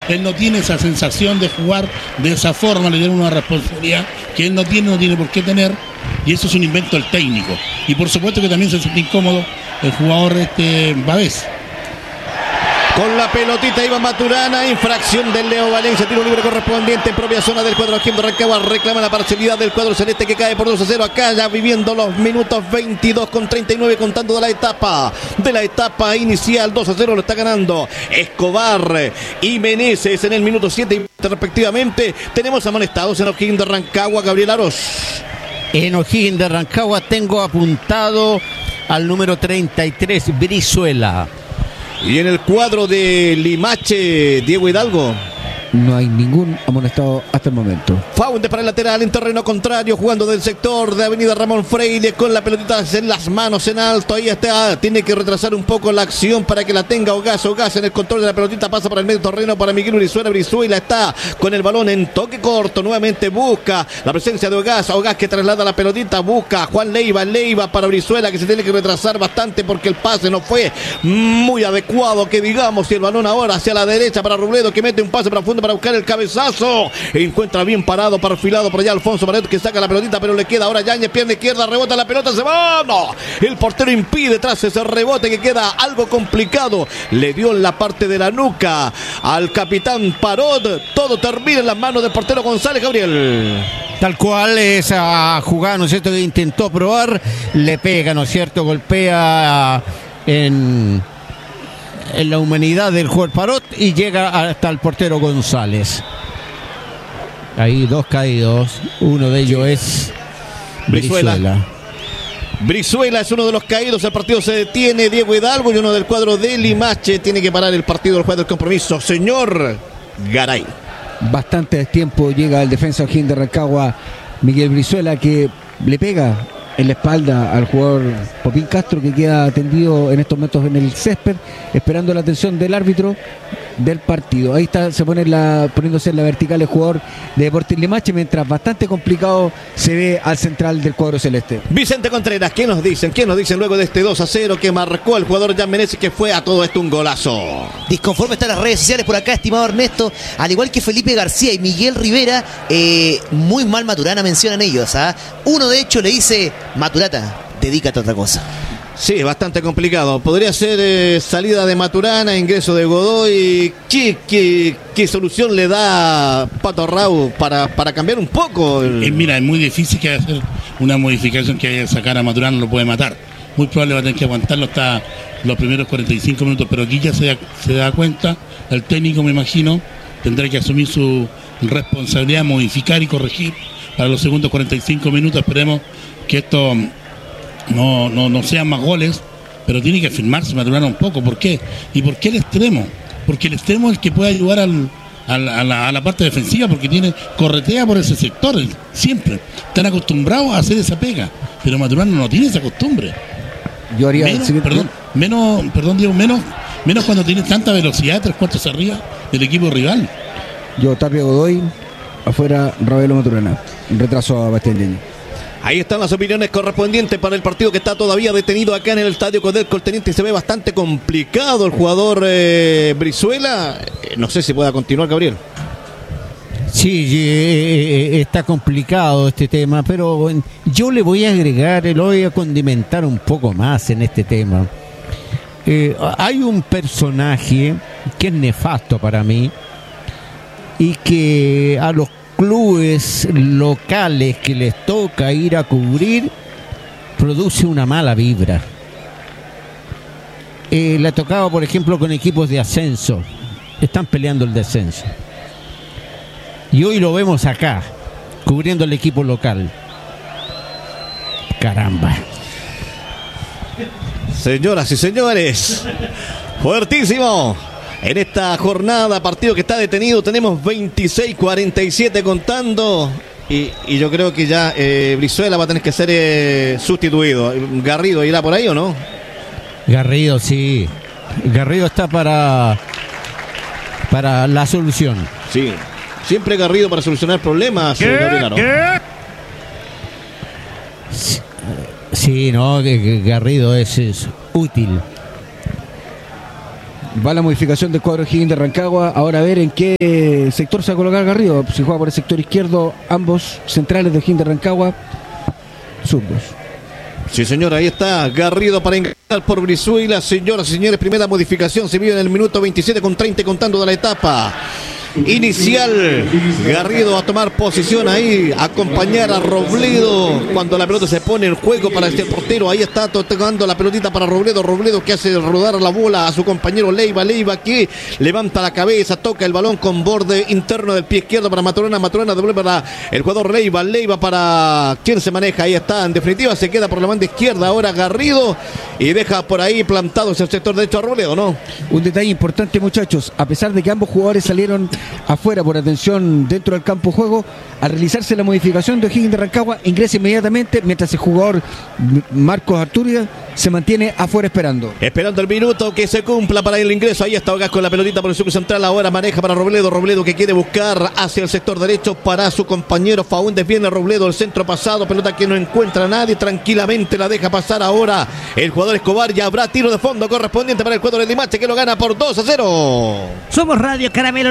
Él no tiene esa sensación de jugar de esa forma, le dieron una responsabilidad que él no tiene por qué tener, y eso es un invento del técnico. Y por supuesto que también se siente incómodo el jugador Pavés. Con la pelotita iba Maturana, infracción del Leo Valencia, tiro libre correspondiente en propia zona del cuadro O'Higgins de Rancagua, reclama la parcialidad del cuadro celeste que cae por 2-0 acá, ya viviendo los minutos 22 con 39, contando de la etapa inicial. 2-0 lo está ganando Escobar y Meneses en el minuto 7 y 20 respectivamente. Tenemos amonestados en O'Higgins de Rancagua, Gabriel Aros. En O'Higgins de Rancagua tengo apuntado al número 33, Brizuela. Y en el cuadro de Limache, Diego Hidalgo. No hay ningún amonestado hasta el momento. Faunde para el lateral en terreno contrario, jugando del sector de Avenida Ramón Freire con la pelotita en las manos en alto. Ahí está, tiene que retrasar un poco la acción para que la tenga Ogaz. Ogaz en el control de la pelotita, pasa para el medio terreno para Miguel Brizuela. Brizuela está con el balón en toque corto, nuevamente busca la presencia de Ogaz. Ogaz que traslada la pelotita, busca a Juan Leiva para Brizuela, que se tiene que retrasar bastante porque el pase no fue muy adecuado, que digamos, y el balón ahora hacia la derecha para Robledo, que mete un pase profundo para buscar el cabezazo. Encuentra bien parado, perfilado por allá Alfonso Maret, que saca la pelotita, pero le queda ahora Yáñez, pierna izquierda, rebota la pelota, se va. No, el portero impide tras ese rebote que queda algo complicado. Le dio en la parte de la nuca al capitán Parot. Todo termina en las manos del portero González, Gabriel. Tal cual, esa jugada, ¿no es cierto?, que intentó probar, le pega, ¿no es cierto?, golpea en la humanidad del jugador Parot y llega hasta el portero González. Ahí dos caídos, uno de ellos es Brizuela. Brizuela es uno de los caídos, el partido se detiene. Diego Hidalgo y uno del cuadro de Limache tiene que parar el partido, el juez del compromiso, señor Garay. Bastante tiempo llega el defensa O'Higgins de Rancagua, Miguel Brizuela, que le pega en la espalda al jugador Popín Castro, que queda tendido en estos momentos en el césped, esperando la atención del árbitro del partido. Ahí está, se pone poniéndose en la vertical el jugador de Deportes Limache, mientras bastante complicado se ve al central del cuadro celeste. Vicente Contreras, ¿qué nos dicen? ¿Qué nos dicen luego de este 2-0 que marcó el jugador Jan Meneses, que fue a todo esto un golazo? Disconforme están las redes sociales por acá, estimado Ernesto, al igual que Felipe García y Miguel Rivera, muy mal Maturana mencionan ellos, ¿ah? Uno de hecho le dice: Maturata, dedícate a otra cosa. Sí, bastante complicado. Podría ser salida de Maturana, ingreso de Godoy. ¿Qué solución le da Pato Rau para cambiar un poco? Mira, es muy difícil que hacer una modificación que haya que sacar a Maturana, lo puede matar. Muy probable va a tener que aguantarlo hasta los primeros 45 minutos, pero aquí ya se da cuenta, el técnico, me imagino, tendrá que asumir su responsabilidad, modificar y corregir para los segundos 45 minutos. Esperemos que esto no sean más goles, pero tiene que afirmarse Maturana un poco. ¿Por qué? ¿Y por qué el extremo? Porque el extremo es el que puede ayudar a la parte defensiva, porque corretea por ese sector siempre. Están acostumbrados a hacer esa pega, pero Maturana no tiene esa costumbre. Yo haría menos cuando tiene tanta velocidad, 3 cuartos arriba del equipo rival. Yo, Tapia Godoy, afuera Ravelo Maturana, retraso a Bastián Yáñez. Ahí están las opiniones correspondientes para el partido que está todavía detenido acá en el estadio Codelco el Teniente. Se ve bastante complicado el jugador Brizuela. No sé si pueda continuar, Gabriel. Sí, está complicado este tema, pero yo le voy a agregar, le voy a condimentar un poco más en este tema. Hay un personaje que es nefasto para mí y que a los clubes locales que les toca ir a cubrir produce una mala vibra. Le ha tocado, por ejemplo, con equipos de ascenso, están peleando el descenso, y hoy lo vemos acá cubriendo el equipo local. Caramba. Señoras y señores, fuertísimo en esta jornada, partido que está detenido. Tenemos 26-47 contando. Y yo creo que ya Brizuela va a tener que ser sustituido. Garrido irá por ahí, ¿o no? Garrido, sí. Garrido está para la solución. Sí, siempre Garrido para solucionar problemas. Sí, no, Garrido es útil. Va la modificación del cuadro Higgins de Rancagua. Ahora a ver en qué sector se va a colocar Garrido. Si juega por el sector izquierdo, ambos centrales de Higgins de Rancagua, zurdos. Sí, señor, ahí está Garrido para ingresar por Brizuela. Señoras y señores, primera modificación se vive en el minuto 27 con 30 contando de la etapa inicial. Garrido a tomar posición ahí, acompañar a Robledo cuando la pelota se pone en juego para este portero. Ahí está tocando la pelotita para Robledo. Robledo que hace rodar la bola a su compañero Leiva. Leiva que levanta la cabeza, toca el balón con borde interno del pie izquierdo para Maturana. Maturana devuelve para el jugador Leiva. Leiva para quien se maneja. Ahí está. En definitiva se queda por la banda izquierda ahora Garrido y deja por ahí plantado ese sector derecho a Robledo, ¿no? Un detalle importante, muchachos, a pesar de que ambos jugadores salieron afuera por atención dentro del campo de juego, al realizarse la modificación de Higgins de Rancagua ingresa inmediatamente, mientras el jugador Marcos Arturia se mantiene afuera esperando el minuto que se cumpla para el ingreso. Ahí está Ogas con la pelotita por el sur central, ahora maneja para Robledo. Robledo que quiere buscar hacia el sector derecho para su compañero Faúndez. Viene Robledo, el centro pasado, pelota que no encuentra a nadie, tranquilamente la deja pasar ahora el jugador Escobar. Ya habrá tiro de fondo correspondiente para el cuadro de Limache, que lo gana por 2-0. Somos Radio Caramelo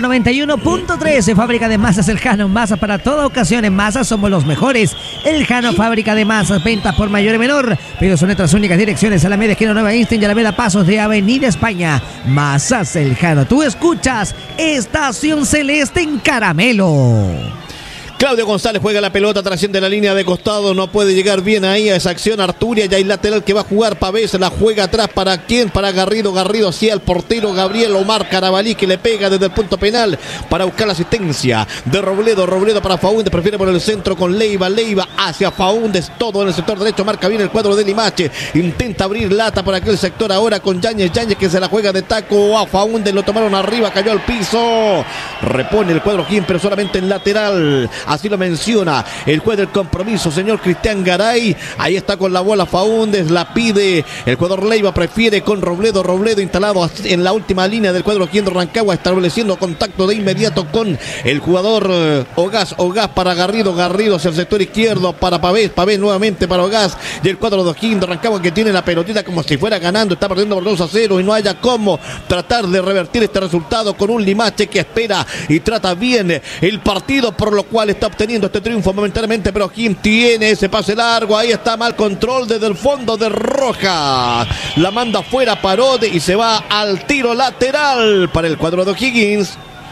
91.3, fábrica de masas El Jano, masas para toda ocasión. En masas somos los mejores. El Jano, fábrica de masas, ventas por mayor y menor. Pero son nuestras únicas direcciones: Alameda, esquina Nueva Einstein y Alameda, pasos de Avenida España. Masas El Jano. Tú escuchas Estación Celeste en Caramelo. Claudio González juega la pelota, trasciende la línea de costado, no puede llegar bien ahí a esa acción. Arturia, ya hay lateral que va a jugar Pavés, la juega atrás para quién, para Garrido. Garrido hacia el portero Gabriel Omar Carabalí, que le pega desde el punto penal para buscar la asistencia de Robledo. Robledo para Faúndez, prefiere por el centro con Leiva. Leiva hacia Faúndez, todo en el sector derecho, marca bien el cuadro de Limache, intenta abrir lata por aquel sector ahora con Yáñez. Yáñez que se la juega de taco a Faúndez, lo tomaron arriba, cayó al piso, repone el cuadro Jim, pero solamente en lateral. Así lo menciona el juez del compromiso, señor Cristian Garay. Ahí está con la bola Faúndez, la pide el jugador Leiva, prefiere con Robledo. Robledo instalado en la última línea del cuadro aquí en Rancagua, estableciendo contacto de inmediato con el jugador Ogas. Ogas para Garrido. Garrido hacia el sector izquierdo para Pavés. Pavés nuevamente para Ogas. Y el cuadro de O'Higgins de Rancagua, que tiene la pelotita como si fuera ganando, está perdiendo por 2-0 y no haya cómo tratar de revertir este resultado con un Limache que espera y trata bien el partido, por lo cual está obteniendo este triunfo momentáneamente, pero O'Higgins tiene ese pase largo. Ahí está, mal control desde el fondo de Rojas, la manda fuera Parode y se va al tiro lateral para el cuadro de O'Higgins.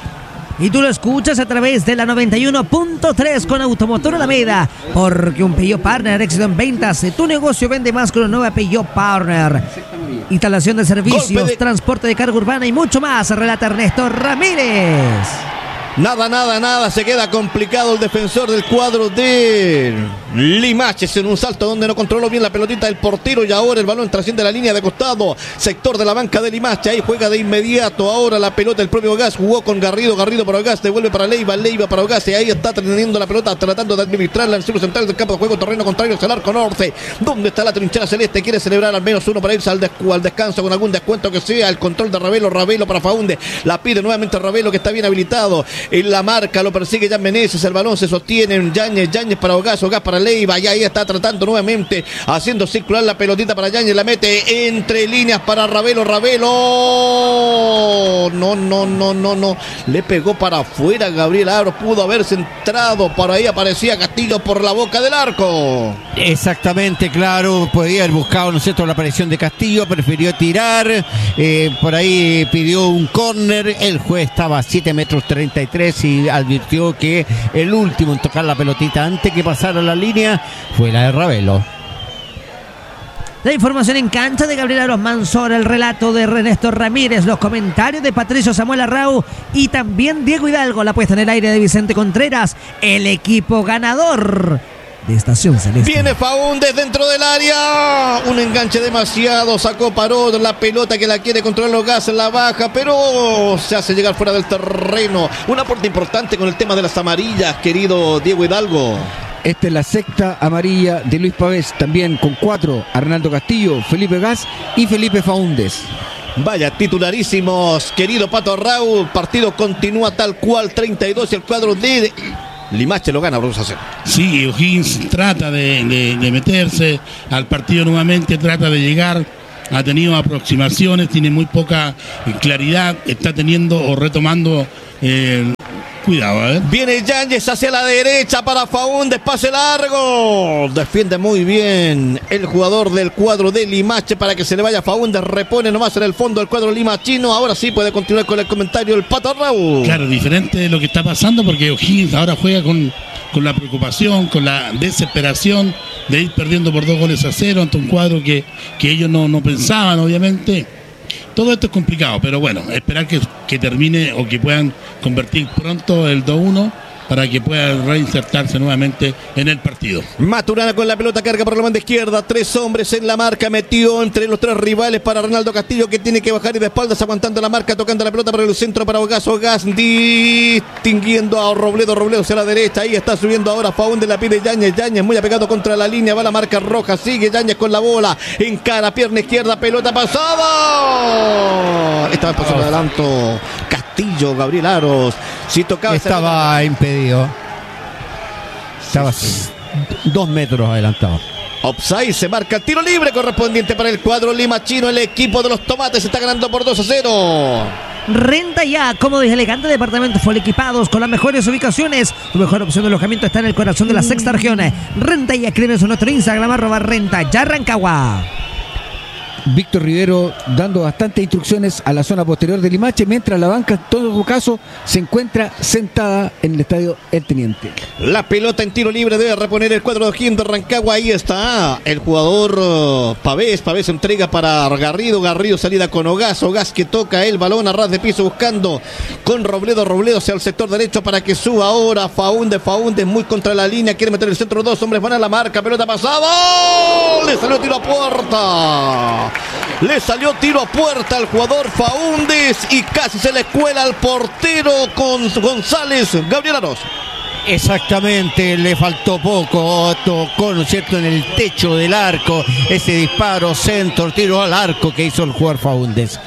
Y tú lo escuchas a través de la 91.3 con Automotor Alameda, porque un Peugeot Partner, éxito en ventas. Tu negocio vende más con una nueva Peugeot Partner. Instalación de servicios, transporte de carga urbana y mucho más, relata Ernesto Ramírez. Nada, se queda complicado el defensor del cuadro de Limaches en un salto donde no controló bien la pelotita del portero y ahora el balón trasciende la línea de costado, sector de la banca de Limache. Ahí juega de inmediato ahora la pelota el propio Ogas, jugó con Garrido. Garrido para Ogas, devuelve para Leiva. Leiva para Ogas y ahí está teniendo la pelota, tratando de administrarla en el centro central del campo de juego, terreno contrario hacia el arco norte, donde está la trinchera celeste. Quiere celebrar al menos uno para irse al descanso con algún descuento que sea. El control de Ravelo. Ravelo para Faúndez, la pide nuevamente Ravelo, que está bien habilitado en la marca, lo persigue Jan Meneses, el balón se sostiene en Yáñez. Yáñez para Ogas, Ogas para Leiva, y ahí está tratando nuevamente, haciendo circular la pelotita para Yáñez, la mete entre líneas para Ravelo. Ravelo, no, le pegó para afuera Gabriel Abro, pudo haberse entrado, por ahí aparecía Castillo por la boca del arco. Exactamente, claro, podía haber buscado, ¿no es cierto?, la aparición de Castillo, prefirió tirar, por ahí pidió un córner, el juez estaba a 7 metros 33 y advirtió que el último en tocar la pelotita antes que pasara la línea fue la de Ravelo. La información en cancha de Gabriel Aros Mansora, el relato de Ernesto Ramírez, los comentarios de Patricio Samuel Arrau y también Diego Hidalgo, la puesta en el aire de Vicente Contreras, el equipo ganador de Estación Celeste. Viene Faúndez dentro del área, un enganche demasiado, sacó Paró la pelota que la quiere controlar Ogas, la baja, pero se hace llegar fuera del terreno. Un aporte importante con el tema de las amarillas, querido Diego Hidalgo. Esta es la sexta amarilla de Luis Pavés, también con 4, Arnaldo Castillo, Felipe Gas y Felipe Faúndez. Vaya, titularísimos, querido Pato Arrau. Partido continúa tal cual, 32 y el cuadro de Limache lo gana, vamos a hacer. Sí, O'Higgins trata de meterse al partido nuevamente, trata de llegar ha tenido aproximaciones, tiene muy poca claridad, está teniendo o retomando... cuidado, a ver. Viene Yáñez hacia la derecha para Faúndez, pase largo. Defiende muy bien el jugador del cuadro de Limache para que se le vaya Faúndez. Repone nomás en el fondo el cuadro limachino. Ahora sí puede continuar con el comentario el Pato Raúl. Claro, diferente de lo que está pasando porque O'Higgins ahora juega con la preocupación, con la desesperación de ir perdiendo por 2-0 ante un cuadro que ellos no pensaban, obviamente. Todo esto es complicado, pero bueno, esperar que termine o que puedan convertir pronto el 2-1 para que pueda reinsertarse nuevamente en el partido. Maturana con la pelota, carga por la banda izquierda, 3 hombres en la marca, metió entre los 3 rivales para Ronaldo Castillo, que tiene que bajar y de espaldas aguantando la marca, tocando la pelota para el centro para Ogas distinguiendo a Robledo hacia la derecha, ahí está subiendo ahora Faúndez, la pide Yáñez muy apegado contra la línea, va la marca roja, sigue Yáñez con la bola, encara, pierna izquierda, pelota pasada, estaba en paso de adelanto Castillo, Gabriel Aros, si tocaba estaba impedido. Estaba 2 metros adelantado. Offside, se marca el tiro libre correspondiente para el cuadro limachino. El equipo de los tomates está ganando por 2-0. Renta ya, cómodos y elegantes departamentos full equipados con las mejores ubicaciones. Tu mejor opción de alojamiento está en el corazón de la sexta región. Renta ya, escribe en nuestro Instagram @renta ya Rancagua. Víctor Rivero dando bastantes instrucciones a la zona posterior de Limache, mientras la banca en todo caso se encuentra sentada en el estadio El Teniente. La pelota en tiro libre debe reponer el cuadro de O'Higgins de Rancagua. Ahí está el jugador Pavés entrega para Garrido, salida con Ogas que toca el balón a ras de piso buscando con Robledo hacia el sector derecho para que suba ahora Faúndez muy contra la línea, quiere meter el centro, 2 hombres van a la marca, pelota pasada, le salió tiro a puerta. Le salió tiro a puerta al jugador Faúndez y casi se le cuela al portero con González, Gabriel Aros. Exactamente, le faltó poco, tocó, ¿no es cierto?, en el techo del arco, ese disparo, centro, tiro al arco que hizo el jugador Faúndez.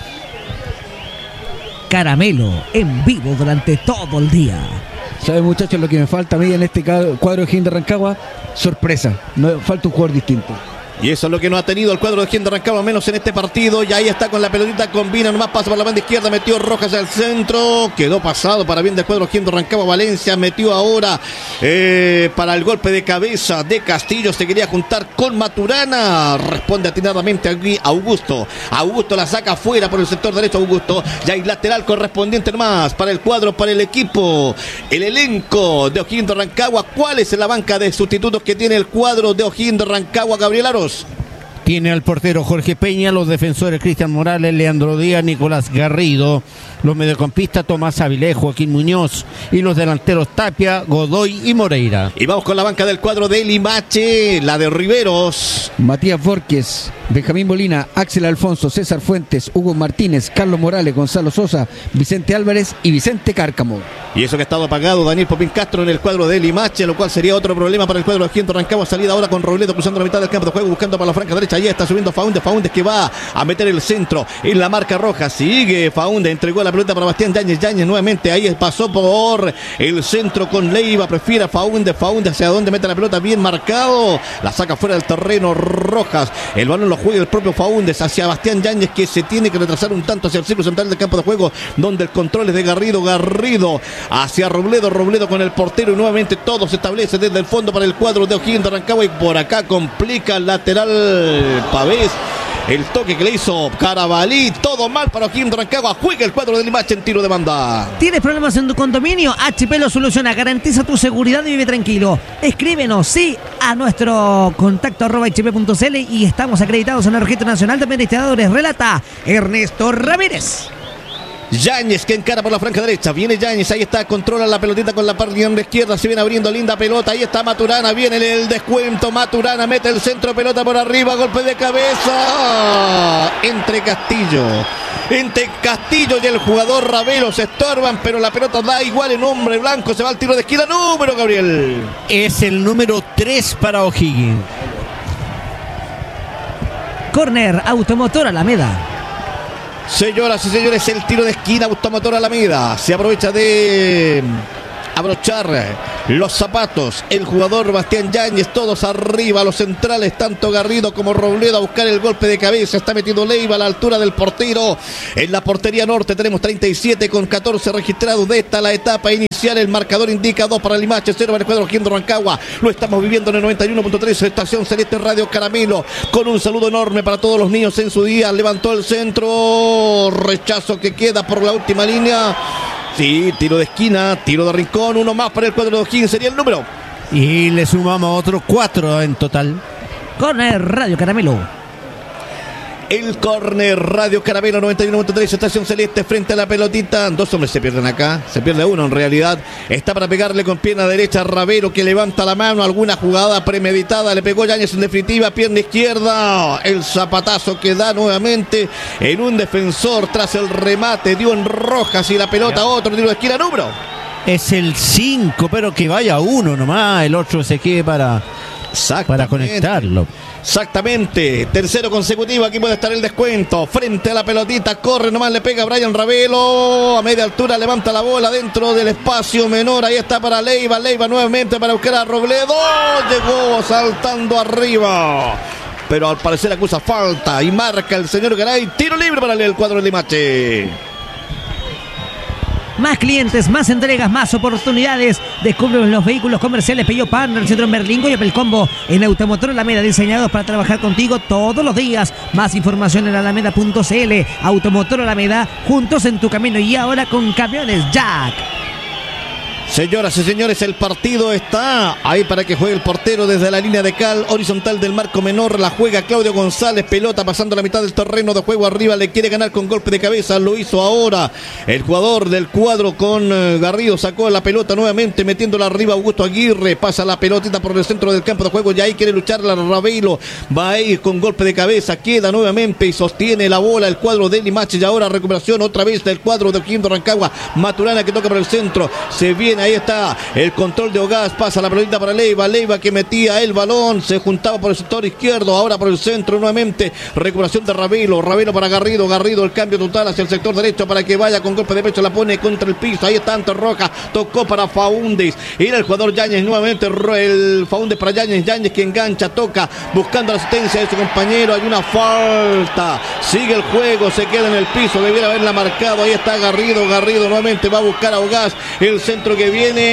Caramelo en vivo durante todo el día. ¿Saben, muchachos, lo que me falta a mí en este cuadro de O'Higgins de Rancagua? Sorpresa, no, falta un jugador distinto. Y eso es lo que no ha tenido el cuadro de O'Higgins de Rancagua, menos en este partido. Y ahí está con la pelotita, combina nomás, pasa por la banda izquierda, metió Rojas al centro, quedó pasado para bien del cuadro de O'Higgins de Rancagua. Valencia metió ahora para el golpe de cabeza de Castillo, se quería juntar con Maturana, responde atinadamente aquí Augusto la saca fuera por el sector derecho, Augusto, ya hay lateral correspondiente nomás para el cuadro, para el equipo, el elenco de O'Higgins de Rancagua. ¿Cuál es la banca de sustitutos que tiene el cuadro de O'Higgins de Rancagua, Gabriel Aros? Tiene al portero Jorge Peña, los defensores Cristian Morales, Leandro Díaz, Nicolás Garrido, los mediocampistas Tomás Avilés, Joaquín Muñoz y los delanteros Tapia, Godoy y Moreira. Y vamos con la banca del cuadro de Limache, la de Riveros. Matías Borges, Benjamín Molina, Axel Alfonso, César Fuentes, Hugo Martínez, Carlos Morales, Gonzalo Sosa, Vicente Álvarez y Vicente Cárcamo. Y eso que ha estado apagado Daniel Popín Castro en el cuadro de Limache, lo cual sería otro problema para el cuadro de O'Higgins de Rancagua. Salida ahora con Robledo cruzando la mitad del campo de juego, buscando para la franja derecha. Ahí está subiendo Faúndez que va a meter el centro en la marca roja. Sigue Faúndez, entregó la pelota para Bastián Yáñez nuevamente. Ahí pasó por el centro con Leiva, prefiere a Faúndez hacia donde mete la pelota, bien marcado. La saca fuera del terreno Rojas. El balón lo juega el propio Faúndez hacia Bastián Yáñez, que se tiene que retrasar un tanto hacia el círculo central del campo de juego, donde el control es de Garrido hacia Robledo con el portero y nuevamente todo se establece desde el fondo para el cuadro de O'Higgins de Rancagua y por acá complica el lateral Pavés. El toque que le hizo Carabalí, todo mal para O'Higgins de Rancagua. Juega el cuadro de Limache en tiro de banda. ¿Tienes problemas en tu condominio? HP lo soluciona, garantiza tu seguridad y vive tranquilo. Escríbenos, a nuestro contacto @hp.cl y estamos acreditados en el Registro Nacional de Administradores. Relata Ernesto Ramírez. Yáñez que encara por la franja derecha, viene Yáñez, ahí está, controla la pelotita con la parte izquierda, se viene abriendo linda pelota, ahí está Maturana, viene el descuento, Maturana mete el centro, pelota por arriba, golpe de cabeza, entre Castillo y el jugador Ravelo se estorban, pero la pelota da igual en hombre blanco, se va al tiro de esquina, número Gabriel. Es el número 3 para O'Higgins. Corner, Automotor Alameda. Señoras y señores, el tiro de esquina, Automotor Alameda. Se aprovecha de abrochar los zapatos. El jugador Bastián Yáñez, todos arriba, los centrales, tanto Garrido como Robledo a buscar el golpe de cabeza. Está metido Leiva a la altura del portero. En la portería norte tenemos 37 con 14 registrados de esta la etapa inicial. El marcador indica 2 para Limache, 0 para el cuadro O'Higgins de Rancagua. Lo estamos viviendo en el 91.3 Estación Celeste Radio Caramelo. Con un saludo enorme para todos los niños en su día. Levantó el centro, rechazo que queda por la última línea. Sí, tiro de esquina, tiro de rincón, uno más para el cuadro de O'Higgins, sería el número. Y le sumamos otros 4 en total. Con el Radio Caramelo. El córner Radio Caramelo 91.3 Estación Celeste frente a la pelotita. 2 hombres se pierden acá, se pierde uno en realidad. Está para pegarle con pierna derecha a Ravelo, que levanta la mano. Alguna jugada premeditada, le pegó Yáñez en definitiva, pierna izquierda. El zapatazo que da nuevamente en un defensor tras el remate, dio en Rojas y la pelota otro tiro de esquina, número. Es el 5, pero que vaya uno nomás, el otro se quede para conectarlo. Exactamente, tercero consecutivo, aquí puede estar el descuento. Frente a la pelotita, corre nomás, le pega Brian Ravelo, a media altura levanta la bola dentro del espacio menor, ahí está para Leiva nuevamente para buscar a Robledo, llegó saltando arriba, pero al parecer acusa falta y marca el señor Garay, tiro libre para el cuadro de Limache. Más clientes, más entregas, más oportunidades. Descubre los vehículos comerciales Peugeot Partner, Centro en Berlingo y Opel Combo en Automotor Alameda, diseñados para trabajar contigo todos los días. Más información en alameda.cl. Automotor Alameda, juntos en tu camino. Y ahora con Camiones Jack. Señoras y señores, el partido está ahí para que juegue el portero desde la línea de cal horizontal del marco menor. La juega Claudio González, pelota pasando la mitad del terreno de juego arriba, le quiere ganar con golpe de cabeza, lo hizo ahora el jugador del cuadro con Garrido, sacó la pelota nuevamente metiéndola arriba. Augusto Aguirre pasa la pelotita por el centro del campo de juego, y ahí quiere luchar la Ravelo, va a ir con golpe de cabeza, queda nuevamente y sostiene la bola el cuadro de Limache. Y ahora recuperación otra vez del cuadro de O'Higgins de Rancagua. Maturana que toca por el centro, se viene, ahí está el control de Ogás, pasa la pelotita para Leiva que metía el balón, se juntaba por el sector izquierdo, ahora por el centro nuevamente, recuperación de Ravelo para Garrido, el cambio total hacia el sector derecho para que vaya con golpe de pecho, la pone contra el piso, ahí está Anto Roja, tocó para Faúndez, era el jugador Yáñez nuevamente, el Faúndez para Yáñez que engancha, toca, buscando la asistencia de su compañero, hay una falta, sigue el juego, se queda en el piso, debiera haberla marcado, ahí está Garrido nuevamente va a buscar a Ogás, el centro que viene,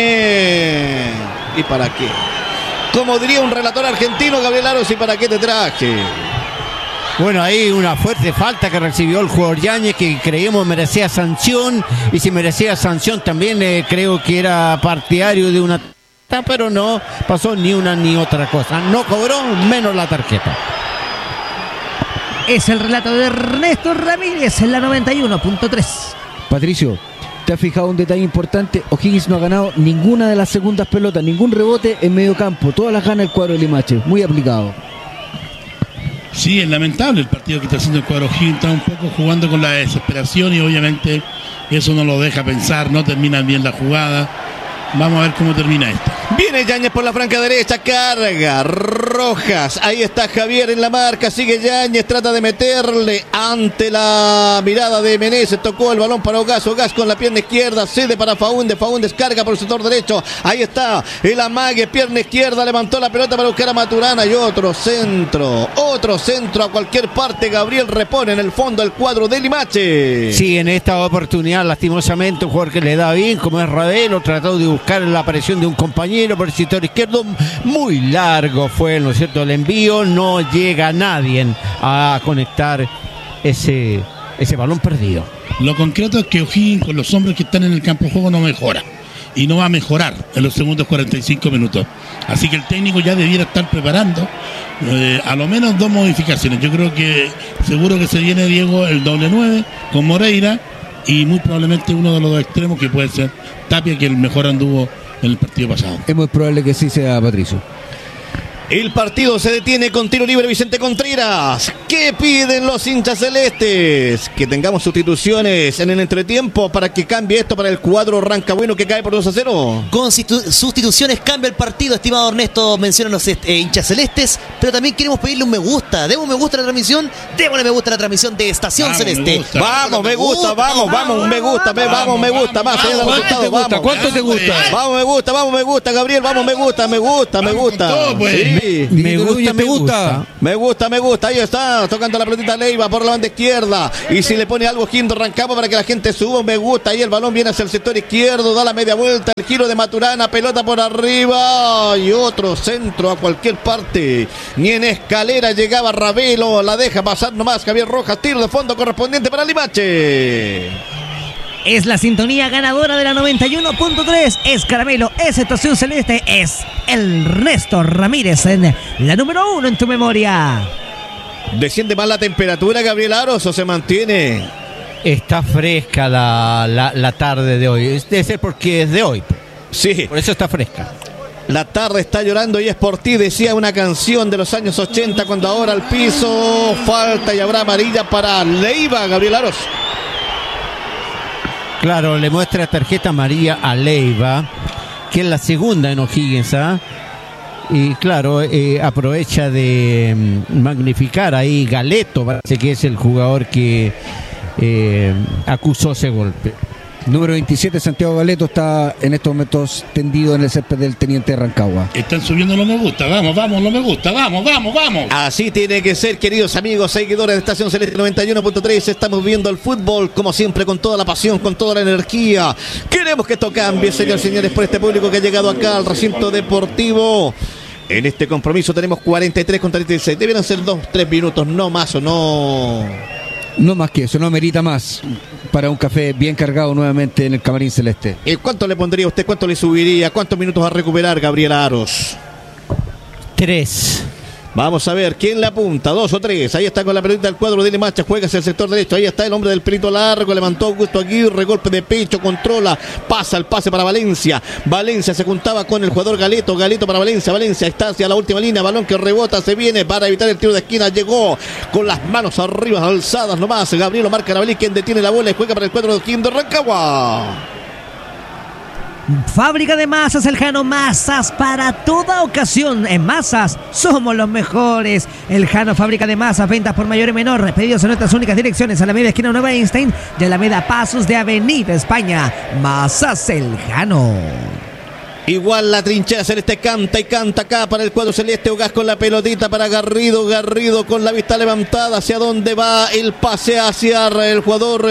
¿y para qué? Como diría un relator argentino, Gabriel Aros, ¿y para qué te traje? Bueno, ahí una fuerte falta que recibió el jugador Yáñez, que creíamos merecía sanción, y si merecía sanción también creo que era partidario de una, pero no pasó ni una ni otra cosa, no cobró, menos la tarjeta. Es el relato de Ernesto Ramírez en la 91.3. Patricio, ¿te has fijado un detalle importante? O'Higgins no ha ganado ninguna de las segundas pelotas, ningún rebote en medio campo, todas las gana el cuadro de Limache, muy aplicado. Sí, es lamentable el partido que está haciendo el cuadro O'Higgins, está un poco jugando con la desesperación y obviamente eso no lo deja pensar, no termina bien la jugada. Vamos a ver cómo termina esto. Viene Yáñez por la franca derecha, carga Rojas, ahí está Javier en la marca, sigue Yáñez, trata de meterle ante la mirada de Meneses, tocó el balón para Ogás con la pierna izquierda, cede para Faúndez carga por el sector derecho, ahí está el amague, pierna izquierda, levantó la pelota para buscar a Maturana y otro centro a cualquier parte. Gabriel repone en el fondo el cuadro de Limache. Sí, en esta oportunidad lastimosamente un jugador que le da bien como es Ravelo, trató de buscar la aparición de un compañero por el sector izquierdo, muy largo fue, ¿no es cierto?, el envío, no llega nadie a conectar ese balón perdido. Lo concreto es que O'Higgins con los hombres que están en el campo de juego no mejora y no va a mejorar en los segundos 45 minutos, así que el técnico ya debiera estar preparando a lo menos 2 modificaciones. Yo creo que seguro que se viene Diego el doble 9 con Moreira y muy probablemente uno de los 2 extremos que puede ser Tapia, que el mejor anduvo en el partido pasado. Es muy probable que sí sea Patricio. El partido se detiene con tiro libre Vicente Contreras. ¿Qué piden los hinchas celestes? Que tengamos sustituciones en el entretiempo para que cambie esto para el cuadro Rancagüino que cae por 2-0. Con sustituciones cambia el partido, estimado Ernesto, mencionan los hinchas celestes, pero también queremos pedirle un me gusta. Demos me gusta a la transmisión, démosle me gusta a la transmisión de Estación Celeste. Vamos, me gusta, vamos, me gusta, vamos, me gusta, más allá del resultado, vamos. ¿Cuánto te gusta? Vamos, me gusta, Gabriel, vamos, me gusta. Sí. Me gusta, ahí está, tocando la pelotita Leiva por la banda izquierda, y si le pone algo Gindo Rancagua para que la gente suba, me gusta, ahí el balón viene hacia el sector izquierdo, da la media vuelta, el giro de Maturana, pelota por arriba, y otro centro a cualquier parte, ni en escalera llegaba Ravelo, la deja pasar nomás Javier Rojas, tiro de fondo correspondiente para Limache. Es la sintonía ganadora de la 91.3. Es Caramelo, es Estación Celeste, es Ernesto Ramírez en la número 1 en tu memoria. ¿Desciende más la temperatura, Gabriel Aros, o se mantiene? Está fresca la tarde de hoy. Debe ser porque es de hoy. Sí. Por eso está fresca. La tarde está llorando y es por ti, decía una canción de los años 80, cuando ahora al piso, falta y habrá amarilla para Leiva, Gabriel Aros. Claro, le muestra tarjeta amarilla a Leiva, que es la segunda en O'Higgins, ¿ah? Y claro, aprovecha de magnificar ahí Galeto, parece que es el jugador que acusó ese golpe. Número 27, Santiago Galeto, está en estos momentos tendido en el césped del Teniente de Rancagua. Están subiendo los me gusta, vamos, los me gusta, vamos. Así tiene que ser, queridos amigos, seguidores de Estación Celeste 91.3. Estamos viendo el fútbol, como siempre, con toda la pasión, con toda la energía. Queremos que esto cambie, señores, por este público que ha llegado acá al recinto deportivo. En este compromiso tenemos 43 con 36. Debieran ser 2-3 minutos, no más o no. No más que eso, no merita más para un café bien cargado nuevamente en el Camarín Celeste. ¿Y cuánto le pondría usted? ¿Cuánto le subiría? ¿Cuántos minutos a recuperar, Gabriel Aros? 3. Vamos a ver, ¿quién la apunta? 2 o 3. Ahí está con la pelota del cuadro de Limache, juega hacia el sector derecho. Ahí está el hombre del pelito largo, levantó Augusto Aguirre, golpe de pecho, controla, pasa el pase para Valencia. Valencia se juntaba con el jugador Galeto, Galeto para Valencia, Valencia está hacia la última línea, balón que rebota, se viene para evitar el tiro de esquina, llegó con las manos arriba, alzadas nomás. Gabriel Omar Carabalí, quien detiene la bola y juega para el cuadro de Gindo Rancagua. Fábrica de masas, el Jano, masas para toda ocasión. En masas somos los mejores. El Jano, fábrica de masas, ventas por mayor y menor. Pedidos en nuestras únicas direcciones: Alameda Esquina Nueva Einstein y Alameda Pasos de Avenida España. Masas el Jano. Igual la trinchera celeste canta y canta acá para el cuadro celeste. Ogaz con la pelotita para Garrido. Garrido con la vista levantada. ¿Hacia dónde va el pase? Hacia el jugador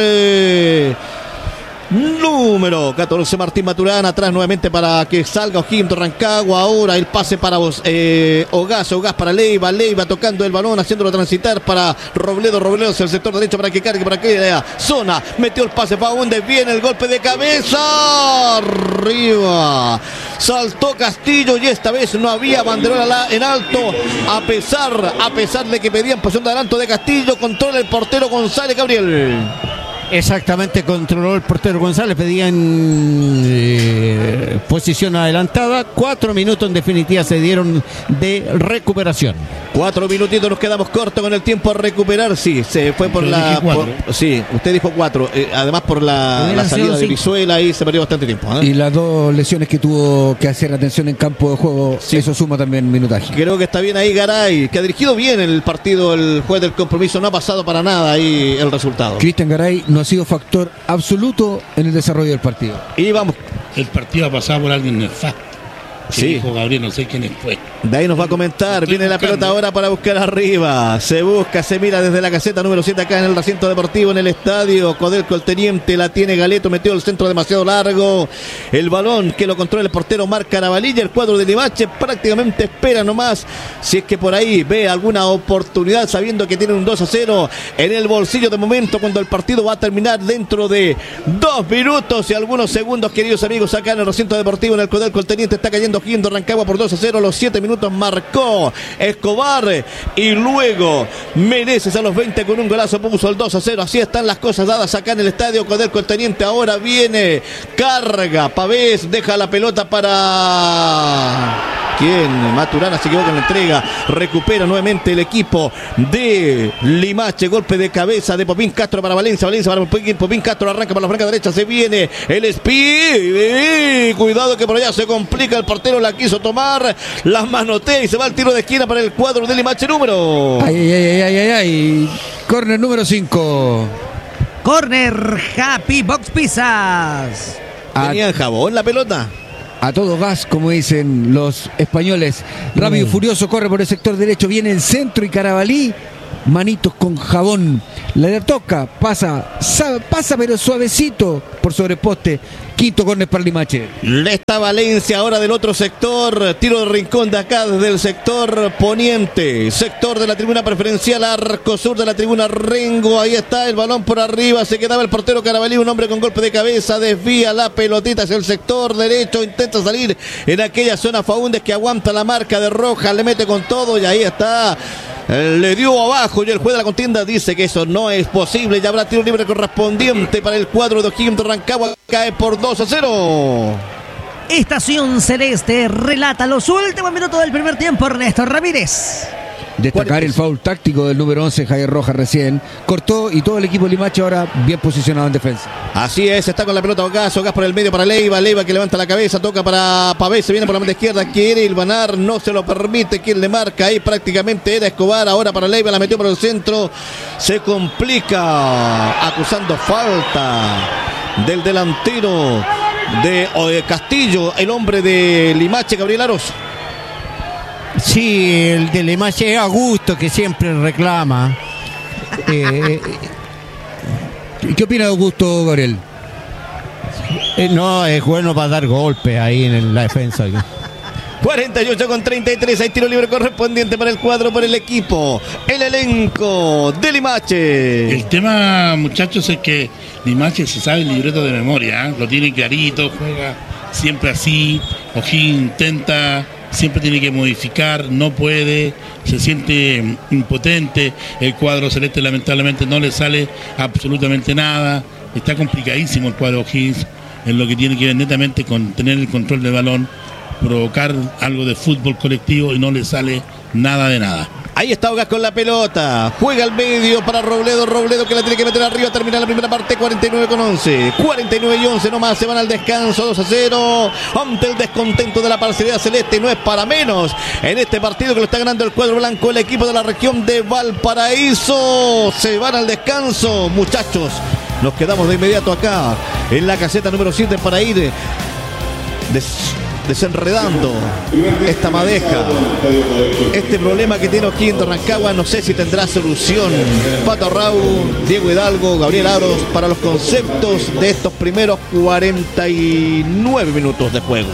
número 14, Martín Maturana, atrás nuevamente para que salga O'Higgins Rancagua. Ahora el pase para Ogaz para Leiva, tocando el balón, haciéndolo transitar para Robledo hacia el sector derecho para que cargue por aquella zona, metió el pase para donde viene el golpe de cabeza, arriba, saltó Castillo y esta vez no había banderola en alto, a pesar de que pedían posición de adelanto de Castillo. Controla el portero González, Gabriel. Exactamente, controló el portero González, pedían posición adelantada. 4 minutos en definitiva se dieron de recuperación. 4 minutitos, nos quedamos cortos con el tiempo a recuperar. Sí, se fue por sí, usted dijo 4. Además por la salida de Brizuela y se perdió bastante tiempo. Y las 2 lesiones que tuvo que hacer atención en campo de juego, sí. Eso suma también minutaje. Creo que está bien ahí Garay, que ha dirigido bien el partido, el juez del compromiso. No ha pasado para nada ahí el resultado. Cristian Garay no ha sido factor absoluto en el desarrollo del partido. Y vamos. El partido ha pasado por alguien nefasto. Sí. Dijo Gabriel, no sé quién fue. De ahí nos va a comentar. Viene la pelota ahora para buscar arriba. Se busca, se mira desde la caseta número 7 acá en el recinto deportivo, en el estadio. Codelco el teniente, la tiene Galeto, metió el centro demasiado largo. El balón que lo controla el portero Omar Carabalí. El cuadro de Limache prácticamente espera nomás si es que por ahí ve alguna oportunidad, sabiendo que tiene un 2-0 en el bolsillo de momento, cuando el partido va a terminar dentro de 2 minutos y algunos segundos, queridos amigos, acá en el recinto deportivo, en el Codelco el teniente. Está cayendo Gindo Rancagua por 2-0. A los 7 minutos marcó Escobar y luego Meneses a los 20 con un golazo puso el 2-0. Así están las cosas dadas acá en el estadio Codelco el teniente. Ahora viene, carga Pavés, deja la pelota para quien Maturana se equivoca en la entrega. Recupera nuevamente el equipo de Limache. Golpe de cabeza de Popín Castro para Valencia. Valencia para Popín Castro. Arranca por la franja derecha. Se viene el speed. Cuidado que por allá se complica. El portero la quiso tomar. Las manotea y se va al tiro de esquina para el cuadro de Limache número. Ay. Corner número 5. Corner Happy Box Pizzas. Tenía jabón la pelota. A todo gas, como dicen los españoles. Rápido y furioso corre por el sector derecho. Viene el centro y Carabalí. Manitos con jabón. La toca, pasa pero suavecito por sobreposte. Quinto córner para Limache. Le está Valencia ahora del otro sector. Tiro de rincón de acá desde el sector poniente. Sector de la tribuna preferencial, arco sur de la tribuna Rengo. Ahí está el balón por arriba. Se quedaba el portero Carabalí. Un hombre con golpe de cabeza. Desvía la pelotita hacia el sector derecho. Intenta salir en aquella zona Faúndez que aguanta la marca de Rojas. Le mete con todo y ahí está. Le dio abajo y el juez de la contienda dice que eso no es posible. Ya habrá tiro libre correspondiente para el cuadro de O'Higgins de Rancagua. Cae por 2-0. Estación Celeste relata los últimos minutos del primer tiempo. Ernesto Ramírez. Destacar el foul táctico del número 11, Javier Rojas recién. Cortó y todo el equipo Limache ahora bien posicionado en defensa. Así es, está con la pelota Gas por el medio para Leiva. Leiva que levanta la cabeza, toca para Pavé, se viene por la banda izquierda, quiere Ilvanar, no se lo permite. Quien le marca ahí prácticamente era Escobar. Ahora para Leiva, la metió por el centro. Se complica, acusando falta del delantero de Castillo, el hombre de Limache, Gabriel Aros. Sí, el de Limache es Augusto, que siempre reclama. ¿Qué opina de Augusto, Gabriel? No, es bueno para dar golpes ahí en la defensa. 48-33, hay tiro libre correspondiente para el cuadro, por el equipo, el elenco de Limache. El tema, muchachos, es que Limache se sabe el libreto de memoria, ¿eh? Lo tiene clarito, juega siempre así. O'Higgins intenta, siempre tiene que modificar, no puede, se siente impotente. El cuadro celeste lamentablemente no le sale absolutamente nada. Está complicadísimo el cuadro O'Higgins en lo que tiene que ver netamente con tener el control del balón, provocar algo de fútbol colectivo, y no le sale nada de nada. Ahí está Ogas con la pelota, juega al medio para Robledo que la tiene que meter arriba. Termina la primera parte, 49-11, 49-11 nomás, se van al descanso, 2-0, ante el descontento de la parcialidad celeste. No es para menos en este partido que lo está ganando el cuadro blanco, el equipo de la región de Valparaíso. Se van al descanso, muchachos. Nos quedamos de inmediato acá en la caseta número 7 para ir desenredando esta madeja, este problema que tiene O'Higgins de Rancagua. No sé si tendrá solución Pato Rau, Diego Hidalgo, Gabriel Aros para los conceptos de estos primeros 49 minutos de juego.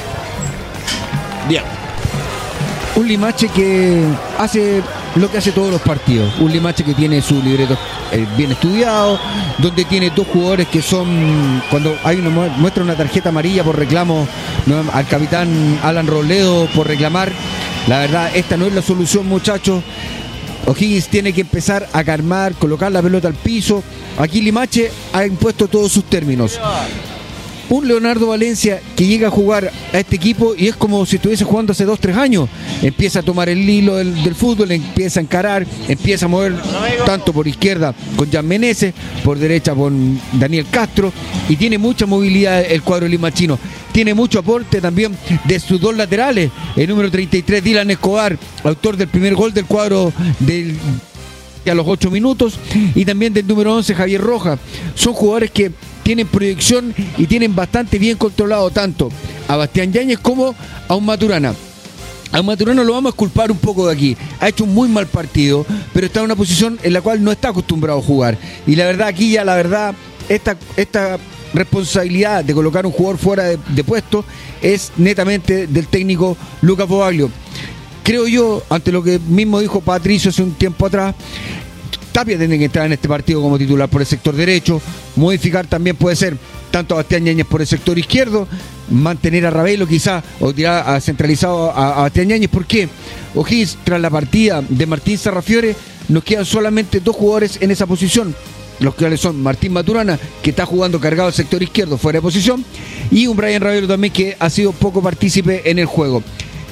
Diego. Un Limache que hace lo que hace todos los partidos. Un Limache que tiene su libreto bien estudiado, donde tiene dos jugadores que son, cuando hay muestra una tarjeta amarilla por reclamo, ¿no?, al capitán Alan Robledo por reclamar. La verdad, esta no es la solución, muchachos. O'Higgins tiene que empezar a calmar, colocar la pelota al piso. Aquí Limache ha impuesto todos sus términos. Un Leonardo Valencia que llega a jugar a este equipo y es como si estuviese jugando hace 2-3 años. Empieza a tomar el hilo del fútbol, empieza a encarar, empieza a mover tanto por izquierda con Jan Meneses, por derecha con Daniel Castro, y tiene mucha movilidad el cuadro limachino. Tiene mucho aporte también de sus dos laterales, el número 33 Dylan Escobar, autor del primer gol del cuadro a los 8 minutos, y también del número 11 Javier Rojas. Son jugadores que tienen proyección y tienen bastante bien controlado tanto a Bastián Yáñez como a un Maturana. A un Maturana lo vamos a culpar un poco de aquí. Ha hecho un muy mal partido, pero está en una posición en la cual no está acostumbrado a jugar. Y la verdad, aquí ya esta responsabilidad de colocar un jugador fuera de puesto es netamente del técnico Lucas Bobaglio. Creo yo, ante lo que mismo dijo Patricio hace un tiempo atrás, Tapia tiene que entrar en este partido como titular por el sector derecho. Modificar también puede ser tanto a Bastián Yáñez por el sector izquierdo, mantener a Ravelo quizás, o tirar centralizado a Bastián Yáñez. ¿Por qué? O'Higgins, tras la partida de Martín Sarrafiore, nos quedan solamente dos jugadores en esa posición, los cuales son Martín Maturana, que está jugando cargado al sector izquierdo fuera de posición, y un Brian Ravelo también que ha sido poco partícipe en el juego.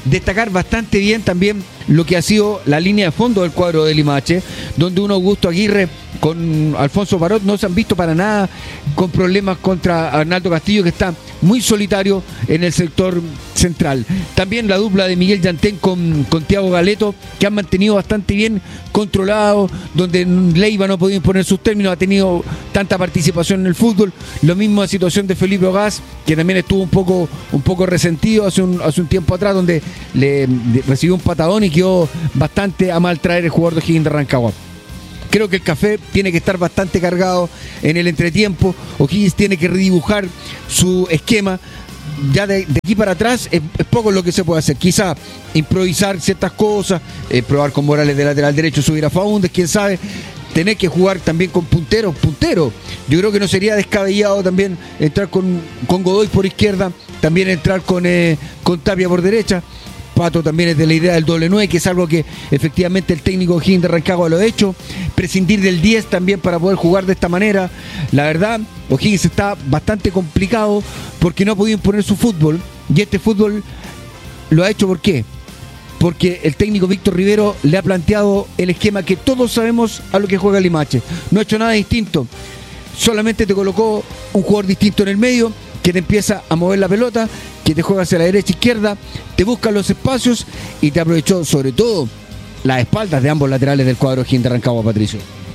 destacar bastante bien también lo que ha sido la línea de fondo del cuadro de Limache, donde un Augusto Aguirre con Alfonso Barot no se han visto para nada con problemas contra Arnaldo Castillo, que está muy solitario en el sector central. También la dupla de Miguel Yantén con Thiago Galeto, que han mantenido bastante bien controlado, donde Leiva no ha podido imponer sus términos, ha tenido tanta participación en el fútbol. Lo mismo la situación de Felipe Ogaz, que también estuvo un poco resentido hace un tiempo atrás, donde le recibió un patadón y quedó bastante a mal traer el jugador de O'Higgins de Rancagua. Creo que el café tiene que estar bastante cargado en el entretiempo. O'Higgins tiene que redibujar su esquema. Ya de aquí para atrás es poco lo que se puede hacer. Quizá improvisar ciertas cosas, probar con Morales de lateral derecho, subir a Faúndez, quién sabe. Tener que jugar también con punteros. Yo creo que no sería descabellado también entrar con Godoy por izquierda, también entrar con Tapia por derecha. Pato también es de la idea del doble 9, que es algo que efectivamente el técnico O'Higgins de Rancagua lo ha hecho. Prescindir del 10 también para poder jugar de esta manera. La verdad, O'Higgins está bastante complicado porque no ha podido imponer su fútbol. Y este fútbol lo ha hecho, ¿por qué? Porque el técnico Víctor Rivero le ha planteado el esquema que todos sabemos a lo que juega Limache. No ha hecho nada distinto. Solamente te colocó un jugador distinto en el medio, que te empieza a mover la pelota, que te juega hacia la derecha, izquierda, te busca los espacios y te aprovechó sobre todo las espaldas de ambos laterales del cuadro O'Higgins de Rancagua, Patricio.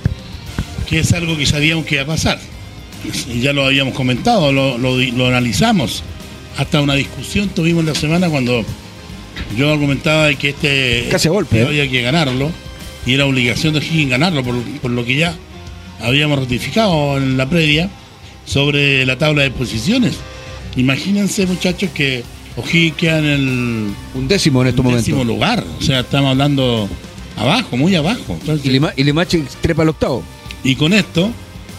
Que es algo que sabíamos que iba a pasar. Y ya lo habíamos comentado, lo analizamos. Hasta una discusión tuvimos la semana cuando yo argumentaba de que casi a golpe, había que ganarlo, y era obligación de O'Higgins ganarlo por lo que ya habíamos ratificado en la previa sobre la tabla de posiciones. Imagínense, muchachos, que O'Higgins queda en el undécimo en estos momentos. Décimo lugar, o sea, estamos hablando abajo, muy abajo. Entonces, y Limache trepa al octavo. Y con esto,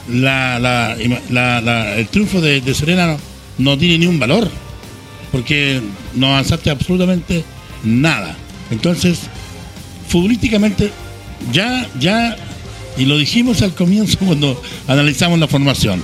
el triunfo de Serena no tiene ni un valor, porque no avanzaste absolutamente nada. Entonces, futbolísticamente, ya, y lo dijimos al comienzo cuando analizamos la formación,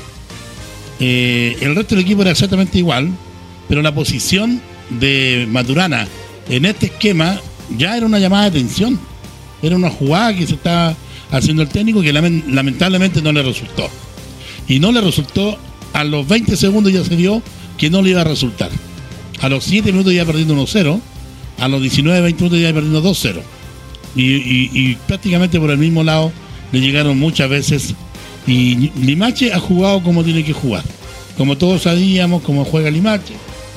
el resto del equipo era exactamente igual, pero la posición de Maturana en este esquema ya era una llamada de atención, era una jugada que se estaba haciendo el técnico que lamentablemente no le resultó, y no le resultó. A los 20 segundos ya se vio que no le iba a resultar. A los 7 minutos ya perdiendo 1-0, a los 19, 20 minutos ya perdiendo 2-0, y prácticamente por el mismo lado le llegaron muchas veces. Y Limache ha jugado como tiene que jugar, como todos sabíamos cómo juega Limache.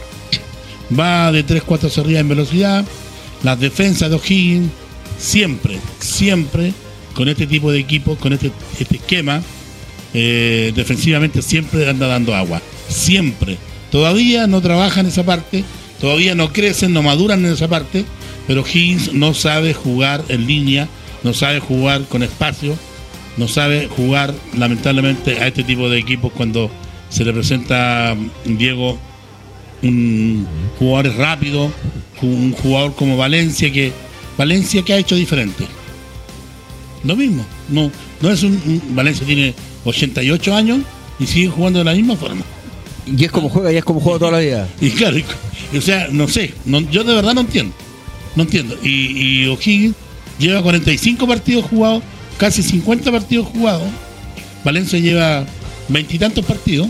Va de 3-4 hacia arriba en velocidad. Las defensas de O'Higgins siempre con este tipo de equipos, con este esquema, defensivamente siempre anda dando agua, siempre. Todavía no trabajan en esa parte, todavía no crecen, no maduran en esa parte, pero O'Higgins no sabe jugar en línea, no sabe jugar con espacio, no sabe jugar lamentablemente a este tipo de equipos cuando se le presenta, Diego, un jugador rápido, un jugador como Valencia que ha hecho diferente. Lo mismo, no es Valencia tiene 88 años y sigue jugando de la misma forma. Y es como juega, toda la vida. Y claro, o sea, no sé, yo de verdad no entiendo. Y O'Higgins lleva 45 partidos jugados, casi 50 partidos jugados. Valencia lleva 20 y tantos partidos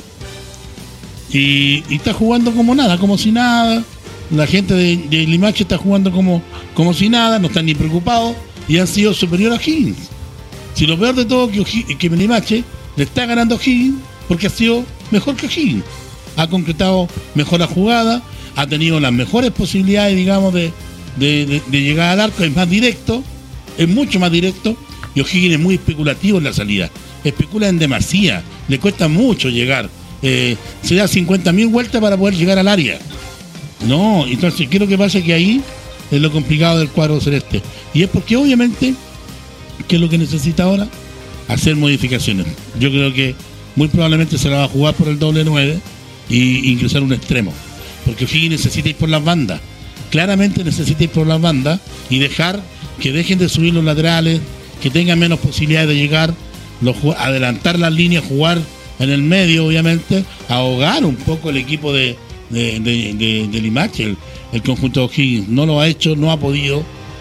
y está jugando como nada, como si nada. La gente de Limache está jugando como si nada, no están ni preocupados y han sido superior a O'Higgins. Si lo peor de todo que Limache le está ganando a O'Higgins porque ha sido mejor que O'Higgins. Ha concretado mejor la jugada, ha tenido las mejores posibilidades, digamos, de llegar al arco, es más directo, es mucho más directo. Y O'Higgins es muy especulativo en la salida. Especula en demasía. Le cuesta mucho llegar. Se da 50.000 vueltas para poder llegar al área. No, entonces, ¿qué es lo que pasa? Que ahí es lo complicado del cuadro celeste. Y es porque, obviamente, ¿qué es lo que necesita ahora? Hacer modificaciones. Yo creo que muy probablemente se la va a jugar por el doble 9 y ingresar un extremo. Porque O'Higgins necesita ir por las bandas. Claramente necesita ir por las bandas y que dejen de subir los laterales, que tengan menos posibilidades de llegar, adelantar las líneas, jugar en el medio, obviamente, ahogar un poco el equipo de Limache. el conjunto de O'Higgins no lo ha hecho, no ha podido,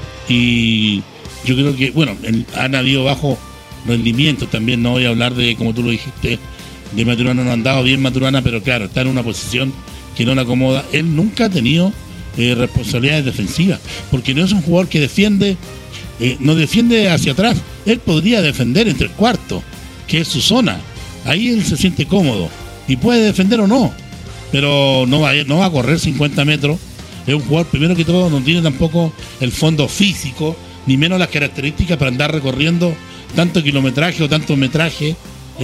y yo creo que, bueno, han habido bajos rendimientos también. No voy a hablar de, como tú lo dijiste, de Maturana. No han dado bien Maturana, pero claro, está en una posición que no le acomoda. Él nunca ha tenido responsabilidades defensivas, porque no es un jugador que defiende, no defiende hacia atrás. Él podría defender entre el cuarto, que es su zona. Ahí él se siente cómodo y puede defender o no, pero no va a correr 50 metros. Es un jugador, primero que todo, no tiene tampoco el fondo físico, ni menos las características para andar recorriendo tanto kilometraje o tanto metraje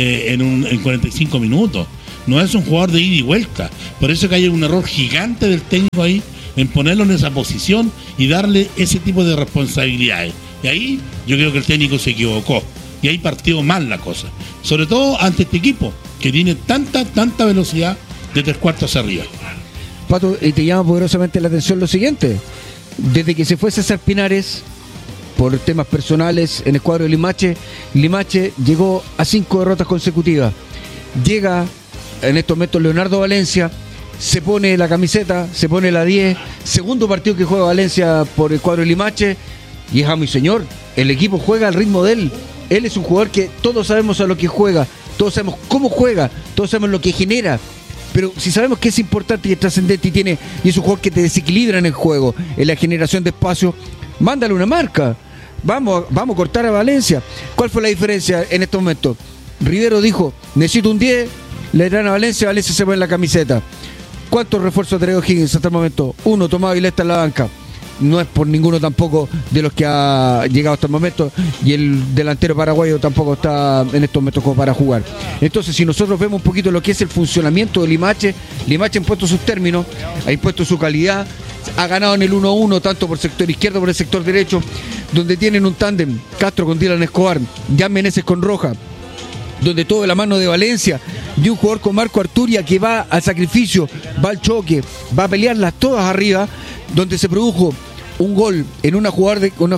en 45 minutos. No es un jugador de ida y vuelta. Por eso que hay un error gigante del técnico ahí, en ponerlo en esa posición y darle ese tipo de responsabilidades. Y ahí yo creo que el técnico se equivocó. Y ahí partió mal la cosa. Sobre todo ante este equipo, que tiene tanta velocidad de 3/4 hacia arriba. Pato, te llama poderosamente la atención lo siguiente. Desde que se fue César Pinares, por temas personales en el cuadro de Limache llegó a 5 derrotas consecutivas. Llega en estos momentos Leonardo Valencia, se pone la camiseta, se pone la 10, segundo partido que juega Valencia por el cuadro de Limache, y es amo y señor, el equipo juega al ritmo de él. Él es un jugador que todos sabemos a lo que juega, todos sabemos cómo juega, todos sabemos lo que genera. Pero si sabemos que es importante y es trascendente y es un jugador que te desequilibra en el juego, en la generación de espacio, mándale una marca. Vamos a cortar a Valencia. ¿Cuál fue la diferencia en estos momentos? Rivero dijo, necesito un 10, le dan a Valencia se pone la camiseta. ¿Cuántos refuerzos trae O'Higgins hasta el momento? Uno, Tomás Aguilera está en la banca. No es por ninguno tampoco de los que ha llegado hasta el momento, y el delantero paraguayo tampoco está en estos momentos como para jugar. Entonces, si nosotros vemos un poquito lo que es el funcionamiento de Limache ha impuesto sus términos, ha impuesto su calidad, ha ganado en el 1-1 tanto por sector izquierdo como por el sector derecho, donde tienen un tándem, Castro con Dylan Escobar, Jan Meneses con Roja, donde todo de la mano de Valencia, de un jugador con Marco Arturia que va al sacrificio, va al choque, va a pelearlas todas arriba, donde se produjo un gol en una jugada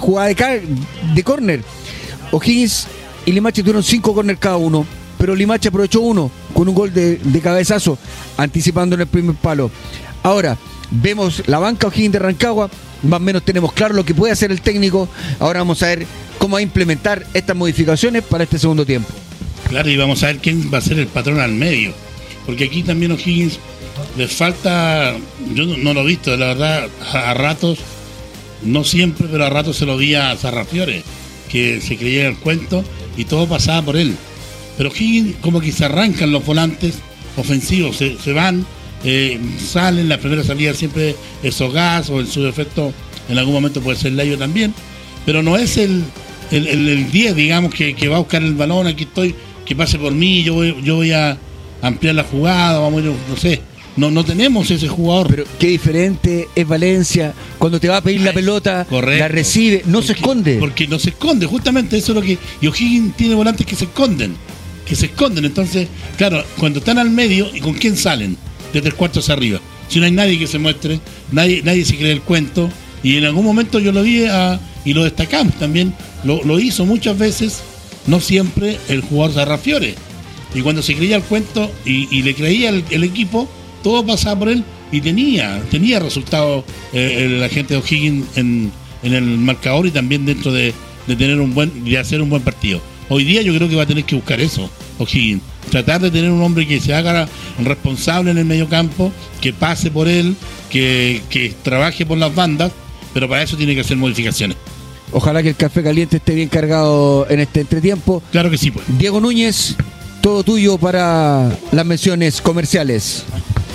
de córner. O'Higgins y Limache tuvieron 5 córner cada uno, pero Limache aprovechó uno con un gol de cabezazo, anticipando en el primer palo. Ahora, vemos la banca O'Higgins de Rancagua, más o menos tenemos claro lo que puede hacer el técnico. Ahora vamos a ver cómo va a implementar estas modificaciones para este segundo tiempo. Claro, y vamos a ver quién va a ser el patrón al medio, porque aquí también O'Higgins les falta, yo no lo he visto, la verdad, a ratos, no siempre, pero a ratos se lo vi a Sarrafiore, que se creía el cuento y todo pasaba por él. Pero O'Higgins como que se arrancan los volantes ofensivos, se van, salen, la primera salida siempre es Ogaz, o en su defecto en algún momento puede ser Layo también, pero no es el 10, digamos, que va a buscar el balón, aquí estoy, que pase por mí, yo voy a ampliar la jugada, vamos a ir, no sé. No tenemos ese jugador. Pero qué diferente es Valencia cuando te va a pedir la pelota, correcto, la recibe, se esconde. Porque no se esconde, justamente eso es lo que... Y O'Higgins tiene volantes que se esconden. Entonces, claro, cuando están al medio, ¿y con quién salen? De 3/4 hacia arriba. Si no hay nadie que se muestre, nadie se cree el cuento. Y en algún momento yo lo vi y lo destacamos también. Lo hizo muchas veces, no siempre, el jugador Sarrafiore. Y cuando se creía el cuento y le creía el equipo, todo pasaba por él y tenía resultados la gente de O'Higgins en el marcador y también dentro de hacer un buen partido. Hoy día yo creo que va a tener que buscar eso, O'Higgins. Tratar de tener un hombre que se haga responsable en el mediocampo, que pase por él, que trabaje por las bandas, pero para eso tiene que hacer modificaciones. Ojalá que el café caliente esté bien cargado en este entretiempo. Claro que sí, pues. Diego Núñez, todo tuyo para las menciones comerciales.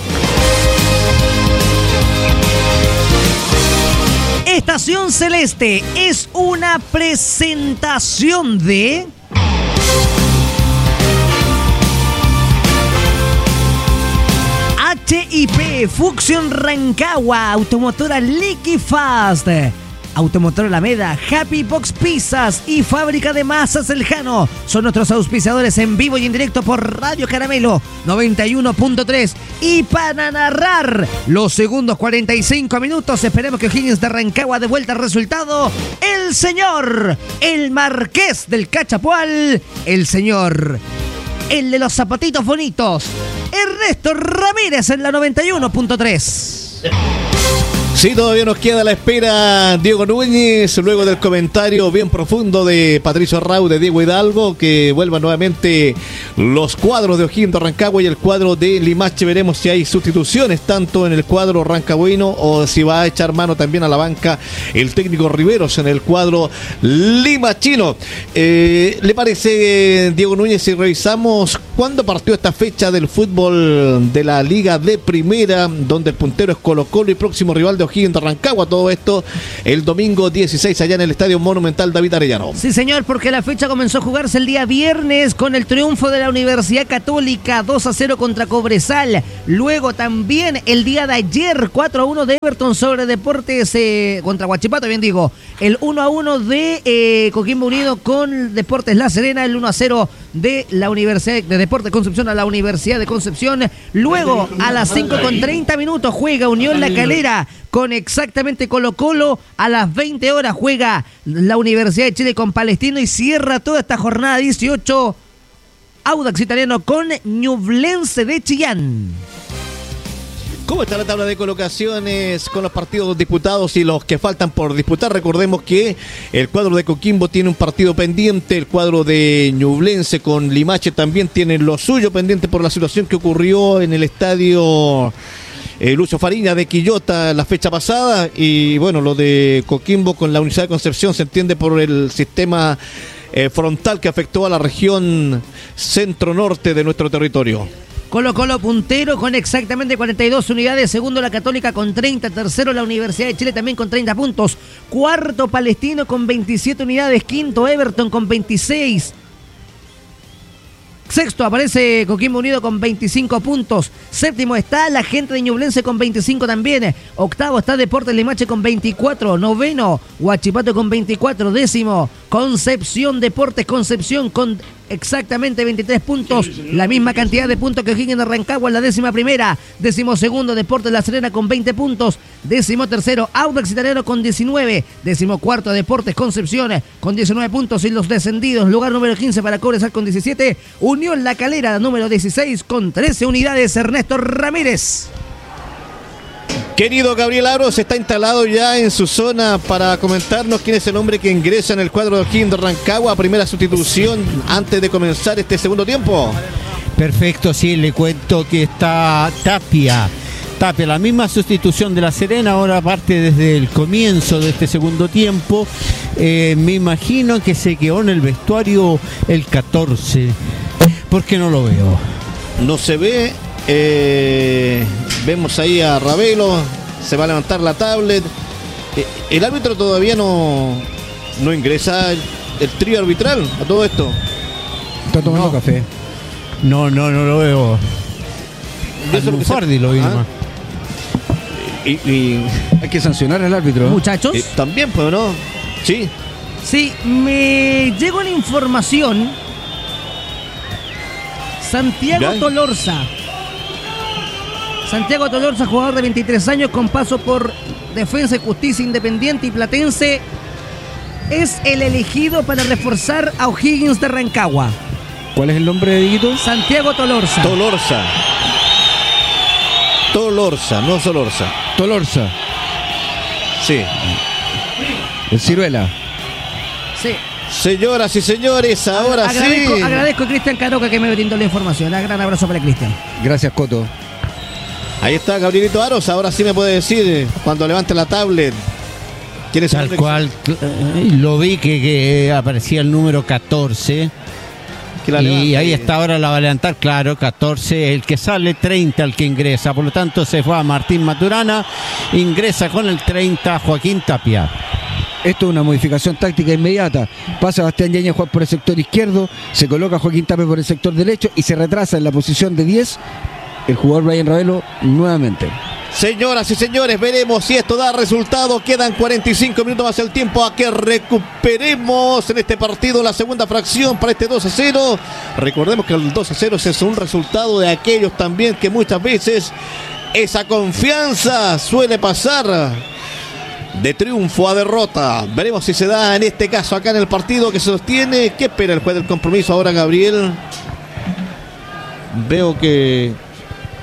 Estación Celeste es una presentación de HIP Fuxion Rancagua, Automotora Liquifast, Automotora Alameda, Happy Box Pizzas y Fábrica de Masas El Jano son nuestros auspiciadores en vivo y en directo por Radio Caramelo 91.3. Y para narrar los segundos 45 minutos, esperemos que O'Higgins de Rancagua de vuelta al resultado, el señor, el marqués del Cachapual, el señor, el de los zapatitos bonitos, Ernesto Ramírez en la 91.3. Sí, todavía nos queda a la espera Diego Núñez, luego del comentario bien profundo de Patricio Rau, de Diego Hidalgo, que vuelvan nuevamente los cuadros de O'Higgins de Rancagua y el cuadro de Limache. Veremos si hay sustituciones tanto en el cuadro rancagüino o si va a echar mano también a la banca el técnico Riveros en el cuadro limachino. ¿Le parece, Diego Núñez, si revisamos cuándo partió esta fecha del fútbol de la Liga de Primera, donde el puntero es Colo-Colo y próximo rival de O'Higgins de Rancagua? Todo esto el domingo 16 allá en el Estadio Monumental David Arellano. Sí, señor, porque la fecha comenzó a jugarse el día viernes con el triunfo de la Universidad Católica 2-0 contra Cobresal. Luego también el día de ayer 4-1 de Everton sobre Deportes contra Huachipato, bien digo. El 1-1 de Coquimbo Unido con Deportes La Serena, el 1-0 de la Universidad de Deportes Concepción a la Universidad de Concepción. Luego a las 5:30 minutos juega Unión La Calera con exactamente Colo-Colo. A las 20 horas juega la Universidad de Chile con Palestino y cierra toda esta jornada 18 Audax Italiano con Ñublense de Chillán. ¿Cómo está la tabla de colocaciones con los partidos disputados y los que faltan por disputar? Recordemos que el cuadro de Coquimbo tiene un partido pendiente, el cuadro de Ñublense con Limache también tiene lo suyo pendiente por la situación que ocurrió en el estadio Lucho Fariña de Quillota la fecha pasada, y bueno, lo de Coquimbo con la Universidad de Concepción se entiende por el sistema frontal que afectó a la región centro-norte de nuestro territorio. Colo-Colo puntero con exactamente 42 unidades, segundo la Católica con 30, tercero la Universidad de Chile también con 30 puntos, cuarto Palestino con 27 unidades, quinto Everton con 26, sexto aparece Coquimbo Unido con 25 puntos. Séptimo está la gente de Ñublense con 25 también. Octavo está Deportes Limache con 24. Noveno, Huachipato con 24. Décimo, Concepción Deportes Concepción con exactamente 23 puntos. La misma cantidad de puntos que O'Higgins de Rancagua en la 11ª. Décimo segundo, Deportes La Serena con 20 puntos. Décimo tercero, Audax Italiano con 19. Décimo cuarto, Deportes Concepción con 19 puntos. Y los descendidos, lugar número 15 para Cobresal con 17. Unión La Calera, número 16 con 13 unidades. Ernesto Ramírez. Querido Gabriel Aros, está instalado ya en su zona para comentarnos quién es el hombre que ingresa en el cuadro de O'Higgins de Rancagua, primera sustitución antes de comenzar este segundo tiempo. Perfecto, sí, le cuento que está Tapia, la misma sustitución de La Serena, ahora parte desde el comienzo de este segundo tiempo. Me imagino que se quedó en el vestuario el 14, porque no lo veo. No se ve. Vemos ahí a Ravelo, se va a levantar la tablet. El árbitro todavía no ingresa el trío arbitral a todo esto. Está tomando café. No lo veo. Eso es lo que lo vi nomás. Y hay que sancionar al árbitro, ¿no? Muchachos. También, pues, ¿no? Sí. Sí, me llegó la información. Santiago Tolorza, jugador de 23 años con paso por Defensa y Justicia Independiente y Platense, es el elegido para reforzar a O'Higgins de Rancagua. ¿Cuál es el nombre de Dieguito? Santiago Tolorza. Tolorza, no Solorza. Tolorza. Sí. El Ciruela. Sí. Señoras y señores, ahora sí. Agradezco a Cristian Caroca que me brindó la información. Un gran abrazo para Cristian. Gracias, Coto. Ahí está Gabrielito Aros, ahora sí me puede decir cuando levante la tablet. ¿Quién es? Tal cual, lo vi que aparecía el número 14. Y ahí está, ahora la va a levantar, claro, 14, el que sale, 30 el que ingresa. Por lo tanto se fue a Martín Maturana, ingresa con el 30 Joaquín Tapia. Esto es una modificación táctica inmediata. Pasa Bastián Yañez a jugar por el sector izquierdo, se coloca Joaquín Tapia por el sector derecho y se retrasa en la posición de 10 el jugador Brian Ravelo nuevamente. Señoras y señores, veremos si esto da resultado. Quedan 45 minutos más el tiempo a que recuperemos en este partido la segunda fracción para este 2-0. Recordemos que el 2-0 es un resultado de aquellos también que muchas veces esa confianza suele pasar de triunfo a derrota. Veremos si se da en este caso acá en el partido que se sostiene. ¿Qué espera el juez del compromiso ahora, Gabriel? Veo que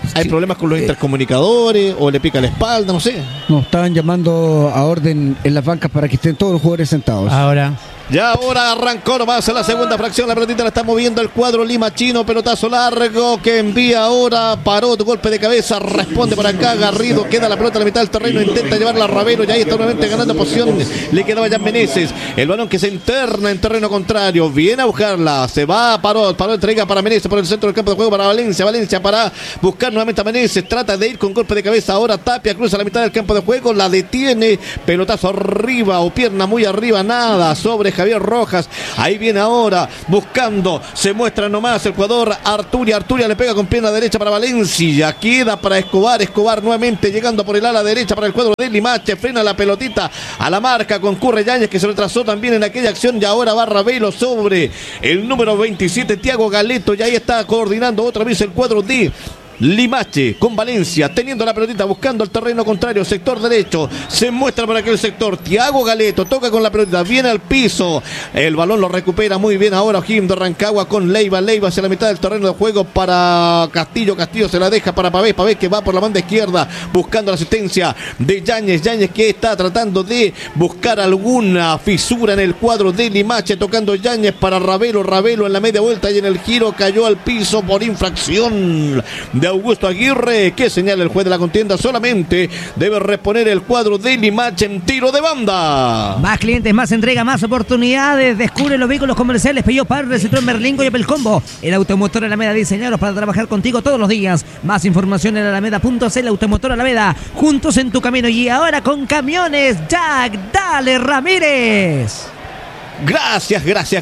¿Hay problemas con los intercomunicadores o le pica la espalda? No sé. Nos estaban llamando a orden en las bancas para que estén todos los jugadores sentados. Ahora. Ya ahora arrancó nomás en la segunda fracción. La pelotita la está moviendo el cuadro limachino. Pelotazo largo que envía ahora. Paró, golpe de cabeza. Responde por acá Garrido. Queda la pelota a la mitad del terreno. Intenta llevarla a Ravelo. Y ahí está nuevamente ganando posición. Le quedaba Jan Meneses. El balón que se interna en terreno contrario. Viene a buscarla. Se va. Paró entrega para Meneses por el centro del campo de juego para Valencia. Valencia para buscar nuevamente a Meneses. Trata de ir con golpe de cabeza. Ahora Tapia cruza la mitad del campo de juego. La detiene. Pelotazo arriba o pierna muy arriba. Nada. Sobre Javier Rojas, ahí viene ahora buscando, se muestra nomás el jugador Arturia le pega con pierna derecha para Valencia, queda para Escobar nuevamente llegando por el ala derecha para el cuadro de Limache, frena la pelotita a la marca, concurre Yáñez que se retrasó también en aquella acción y ahora va Ravelo sobre el número 27 Thiago Galeto y ahí está coordinando otra vez el cuadro de Limache con Valencia, teniendo la pelotita, buscando el terreno contrario, sector derecho, se muestra por aquel sector, Thiago Galeto toca con la pelotita, viene al piso, el balón lo recupera muy bien ahora O'Higgins de Rancagua con Leiva hacia la mitad del terreno de juego para Castillo se la deja para Pavés que va por la banda izquierda, buscando la asistencia de Yáñez que está tratando de buscar alguna fisura en el cuadro de Limache, tocando Yáñez para Ravelo en la media vuelta y en el giro cayó al piso por infracción de Augusto Aguirre, que señala el juez de la contienda, solamente debe reponer el cuadro de Limache en tiro de banda. Más clientes, más entrega, más oportunidades. Descubre los vehículos comerciales Peugeot Parra, Citroën Berlingo y Opel Combo. El automotor Alameda, diseñados para trabajar contigo todos los días. Más información en alameda.cl. Automotor Alameda, juntos en tu camino. Y ahora con camiones Jack Dale Ramírez. Gracias.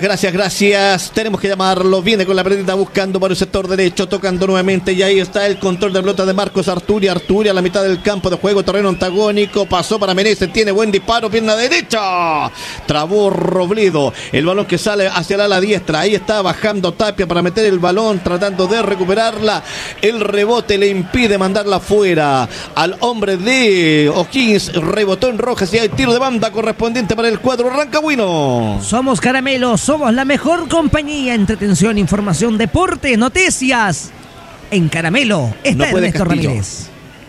Tenemos que llamarlo. Viene con la pelotita buscando por el sector derecho, tocando nuevamente. Y ahí está el control de pelota de Marcos Arturia a la mitad del campo de juego, terreno antagónico. Pasó para Meneses, tiene buen disparo, pierna derecha. Trabó Robledo. El balón que sale hacia la ala diestra. Ahí está bajando Tapia para meter el balón, tratando de recuperarla. El rebote le impide mandarla fuera al hombre de O'Higgins. Rebotó en Rojas y hay tiro de banda correspondiente para el cuadro rancagüino. Somos Caramelo, somos la mejor compañía. Entretención, información, deporte, noticias. En Caramelo está Ernesto Ramírez.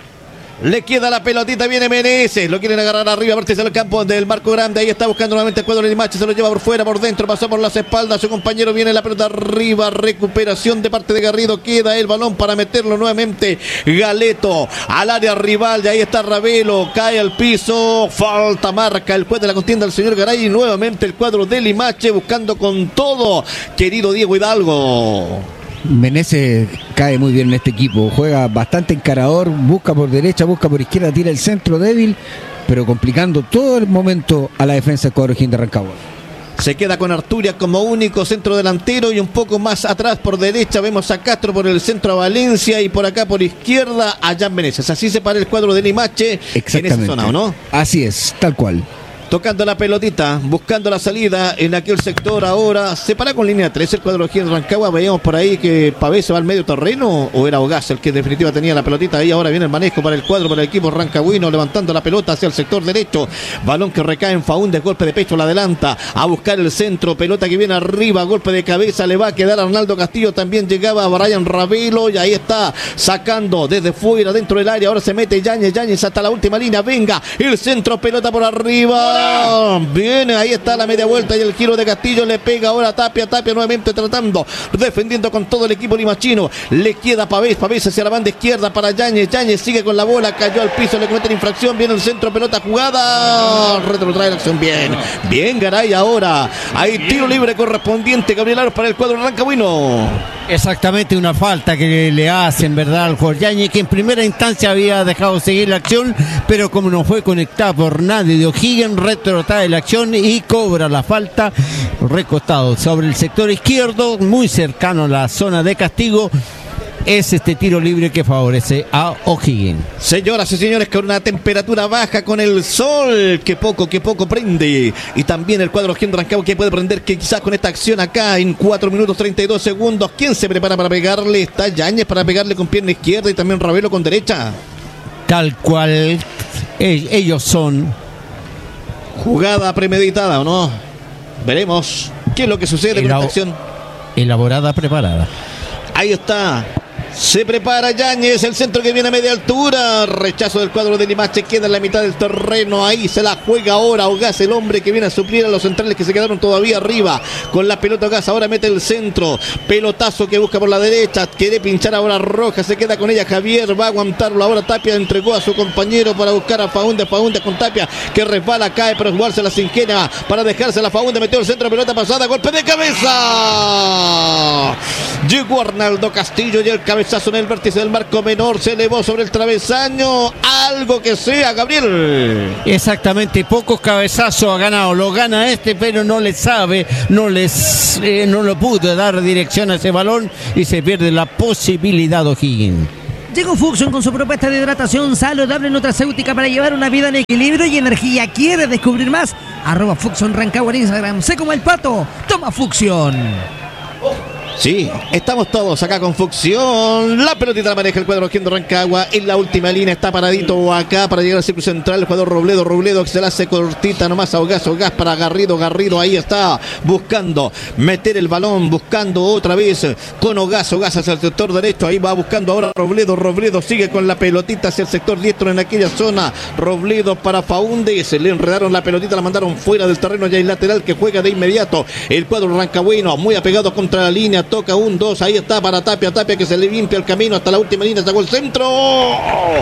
Le queda la pelotita, viene Meneses, lo quieren agarrar arriba, vértice del campo del marco grande, ahí está buscando nuevamente el cuadro de Limache, se lo lleva por fuera, por dentro, pasó por las espaldas, su compañero viene la pelota arriba, recuperación de parte de Garrido, queda el balón para meterlo nuevamente, Galeto al área rival, y ahí está Ravelo, cae al piso, falta marca el juez de la contienda, el señor Garay, y nuevamente el cuadro de Limache buscando con todo, querido Diego Hidalgo. Meneses cae muy bien en este equipo, juega bastante encarador, busca por derecha, busca por izquierda, tira el centro débil, pero complicando todo el momento a la defensa del cuadro O'Higgins de Rancagua. Se queda con Arturia como único centro delantero y un poco más atrás por derecha vemos a Castro, por el centro a Valencia y por acá por izquierda a Jan Meneses. Así se para el cuadro de Limache en esa zona, ¿o no? Así es, tal cual. Tocando la pelotita, buscando la salida en aquel sector ahora. Se para con línea 3 el cuadro de Rancagua. Veíamos por ahí que Pavés se va al medio terreno, o era Ogaz el que en definitiva tenía la pelotita. Ahí ahora viene el manejo para el cuadro, para el equipo rancagüino, levantando la pelota hacia el sector derecho. Balón que recae en Faúndez, golpe de pecho, la adelanta a buscar el centro. Pelota que viene arriba, golpe de cabeza, le va a quedar a Arnaldo Castillo. También llegaba Brian Ravelo y ahí está sacando desde fuera, dentro del área. Ahora se mete Yáñez hasta la última línea. Venga, el centro, pelota por arriba. Viene, ahí está la media vuelta y el giro de Castillo, le pega ahora Tapia nuevamente tratando, defendiendo con todo el equipo limachino, le queda Pavés hacia la banda izquierda para Yáñez sigue con la bola, cayó al piso, le cometen infracción, viene el centro, pelota jugada, retrotrae la acción, bien Garay ahora, hay tiro libre correspondiente, Gabriel Aros para el cuadro rancagüino. Exactamente, una falta que le hacen, ¿verdad?, al jugador Yáñez, que en primera instancia había dejado seguir la acción, pero como no fue conectado por nadie de O'Higgins, retrotrae la acción y cobra la falta, recostado sobre el sector izquierdo, muy cercano a la zona de castigo. Es este tiro libre que favorece a O'Higgins. Señoras y señores, con una temperatura baja, con el sol que poco prende, y también el cuadro O'Higgins de Rancagua que puede prender, que quizás con esta acción acá en 4 minutos 32 segundos. ¿Quién se prepara para pegarle? Está Yáñez para pegarle con pierna izquierda y también Ravelo con derecha. Tal cual ellos son. Jugada premeditada, ¿o no? Veremos qué es lo que sucede con esta acción. Elaborada, preparada. Ahí está. Se prepara Yáñez, el centro que viene a media altura. Rechazo del cuadro de Limache, queda en la mitad del terreno. Ahí se la juega ahora Ogaz, el hombre que viene a suplir a los centrales que se quedaron todavía arriba. Con la pelota Ogaz, ahora mete el centro. Pelotazo que busca por la derecha. Quiere pinchar ahora Rojas, se queda con ella Javier. Va a aguantarlo ahora Tapia, entregó a su compañero para buscar a Faúndez. Faúndez con Tapia, que resbala, cae, pero igual se la ingenia para dejársela. Faúndez metió el centro, pelota pasada, golpe de cabeza. Llegó Arnaldo Castillo y el cabezazo en el vértice del marco menor se elevó sobre el travesaño. Algo que sea, Gabriel. Exactamente, pocos cabezazos ha ganado, lo gana pero no le sabe, no le pudo dar dirección a ese balón y se pierde la posibilidad O'Higgins. Llegó Fuxon con su propuesta de hidratación saludable nutracéutica para llevar una vida en equilibrio y energía. ¿Quiere descubrir más? @Fuxon Rancagua en Instagram. Sé como el pato, toma Fuxon. Sí, estamos todos acá con Fuxón. La pelotita la maneja el cuadro de Rancagua. En la última línea está paradito acá para llegar al círculo central. El jugador Robledo que se la hace cortita nomás a Ogaz para Garrido ahí está buscando meter el balón, buscando otra vez con Ogaz hacia el sector derecho. Ahí va buscando ahora Robledo sigue con la pelotita hacia el sector diestro en aquella zona. Robledo para Faúndez, le enredaron la pelotita, la mandaron fuera del terreno. Ya hay lateral que juega de inmediato el cuadro rancagüino, muy apegado contra la línea. Toca 1-2, ahí está para Tapia que se le limpia el camino hasta la última línea, sacó el centro,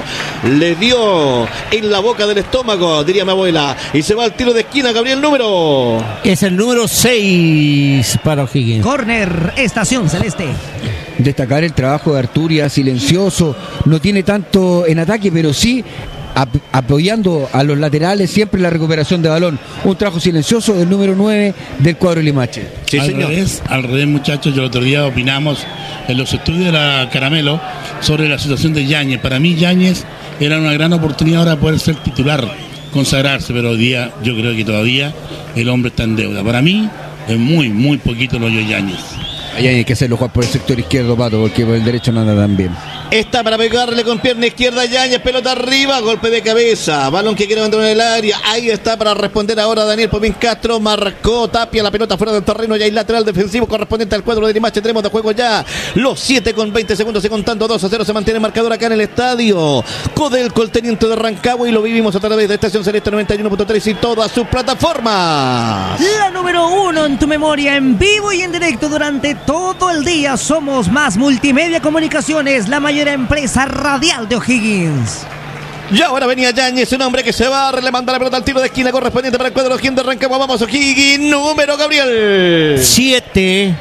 le dio en la boca del estómago, diría mi abuela, y se va al tiro de esquina. Gabriel, número es el número 6 para O'Higgins. Corner, Estación Celeste. Destacar el trabajo de Arturia, silencioso, no tiene tanto en ataque, pero sí apoyando a los laterales siempre la recuperación de balón. Un trabajo silencioso del número 9 del cuadro Limache. Sí, señor. Al revés, muchachos, yo el otro día opinamos en los estudios de la Caramelo sobre la situación de Yáñez. Para mí Yáñez era una gran oportunidad ahora de poder ser titular, consagrarse, pero hoy día yo creo que todavía el hombre está en deuda. Para mí es muy poquito lo de Yáñez. Ahí hay que hacerlo jugar por el sector izquierdo, Pato, porque por el derecho no anda tan bien. Está para pegarle con pierna izquierda Yáñez, pelota arriba, golpe de cabeza, balón que quiere abandonar el área. Ahí está para responder ahora Daniel Popín Castro, marcó Tapia, la pelota fuera del terreno. Ya hay lateral defensivo correspondiente al cuadro de Limache. Tenemos de juego ya los 7 con 20 segundos y contando 2-0 se mantiene el marcador acá en el estadio Codelco, el teniente de Rancagua, y lo vivimos a través de Estación Celeste 91.3 y todas sus plataformas. La número 1 en tu memoria, en vivo y en directo durante todo el día. Somos Más Multimedia Comunicaciones, la mayor empresa radial de O'Higgins. Y ahora venía Yáñez, un hombre que se va, le manda la pelota al tiro de esquina correspondiente para el cuadro de Rancagua. Vamos O'Higgins, número Gabriel 7.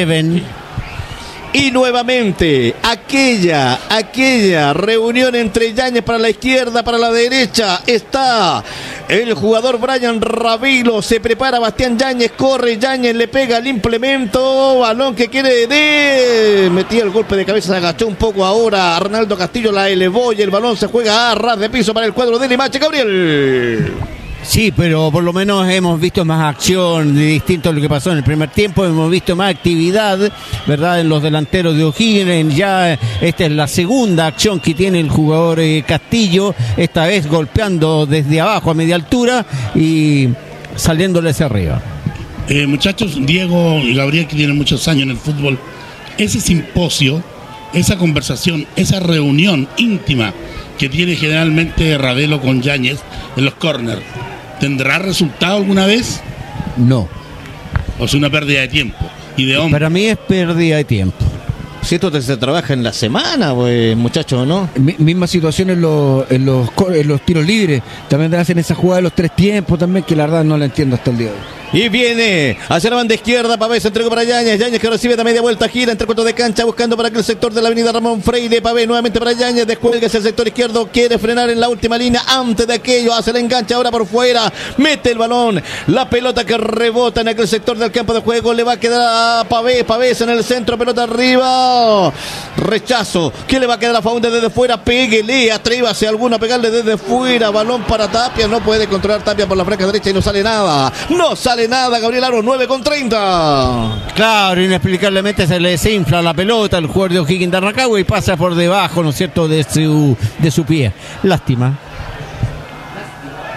Y nuevamente aquella reunión entre Yáñez para la izquierda, para la derecha. Está el jugador Brian Ravilo, se prepara Bastián Yáñez, corre Yáñez, le pega el implemento, balón que quiere metía el golpe de cabeza, se agachó un poco ahora Arnaldo Castillo, la elevó y el balón se juega a ras de piso para el cuadro de Limache. Gabriel. Sí, pero por lo menos hemos visto más acción, distinto a lo que pasó en el primer tiempo. Hemos visto más actividad, ¿verdad?, en los delanteros de O'Higgins. Ya esta es la segunda acción que tiene el jugador Castillo, esta vez golpeando desde abajo a media altura y saliéndole hacia arriba. Muchachos, Diego y Gabriel, que tienen muchos años en el fútbol, ese simposio, esa conversación, esa reunión íntima que tiene generalmente Ravelo con Yáñez en los corners, ¿tendrá resultado alguna vez? No. ¿O es una pérdida de tiempo y de hombre? Para mí es pérdida de tiempo. Si esto se trabaja en la semana, pues, muchachos, ¿no? Misma situación en los tiros libres. También hacen esa jugada de los 3 tiempos también, que la verdad no la entiendo hasta el día de hoy. Y viene hacia la banda izquierda, Pavés entregó para Yáñez, Yáñez que recibe de media vuelta, gira entre cuartos de cancha, buscando para aquel sector de la avenida Ramón Freire. Pavés nuevamente para Yáñez, descuelga hacia el sector izquierdo, quiere frenar en la última línea, antes de aquello hace el enganche ahora por fuera, mete el balón, la pelota que rebota en aquel sector del campo de juego, le va a quedar a Pavés en el centro, pelota arriba, rechazo, que le va a quedar a Faúndez desde fuera, péguele, atrévase alguno a pegarle desde fuera, balón para Tapia, no puede controlar Tapia por la franja derecha y no sale nada, Gabriel Aro, 9:30. Claro, inexplicablemente se le desinfla la pelota al jugador de O'Higgins de Rancagua y pasa por debajo, ¿no es cierto?, de su pie. Lástima.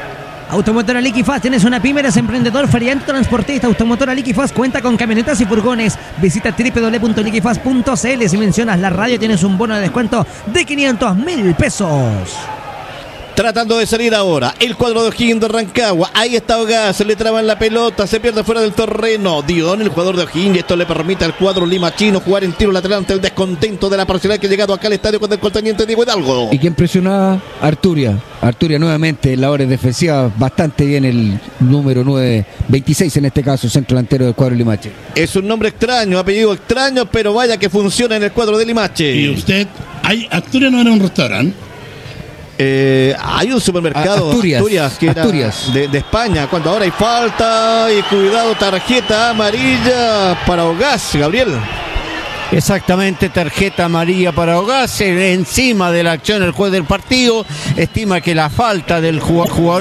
Automotora Liquifast, tienes una pyme, eres emprendedor, feriante, transportista. Automotora Liquifast cuenta con camionetas y furgones. Visita www.liquifast.cl. Si mencionas la radio tienes un bono de descuento de 500.000 pesos. Tratando de salir ahora, el cuadro de O'Higgins de Rancagua. Ahí está Ogaz, se le traba en la pelota, se pierde fuera del terreno. Dion, el jugador de O'Higgins, esto le permite al cuadro limachino jugar en tiro lateral ante el descontento de la parcialidad que ha llegado acá al estadio con el contendiente Diego Hidalgo. ¿Y quién presionaba? Arturia nuevamente en labores defensivas, bastante bien el número 9, 26 en este caso, centro delantero del cuadro Limache. Es un nombre extraño, apellido extraño, pero vaya que funciona en el cuadro de Limache. Y usted, Asturias no era un restaurante. Hay un supermercado Asturias, que era de España, cuando ahora hay falta y cuidado, tarjeta amarilla para Ogaz, Gabriel. Exactamente, tarjeta amarilla para Ogaz. Encima de la acción el juez del partido estima que la falta del jugador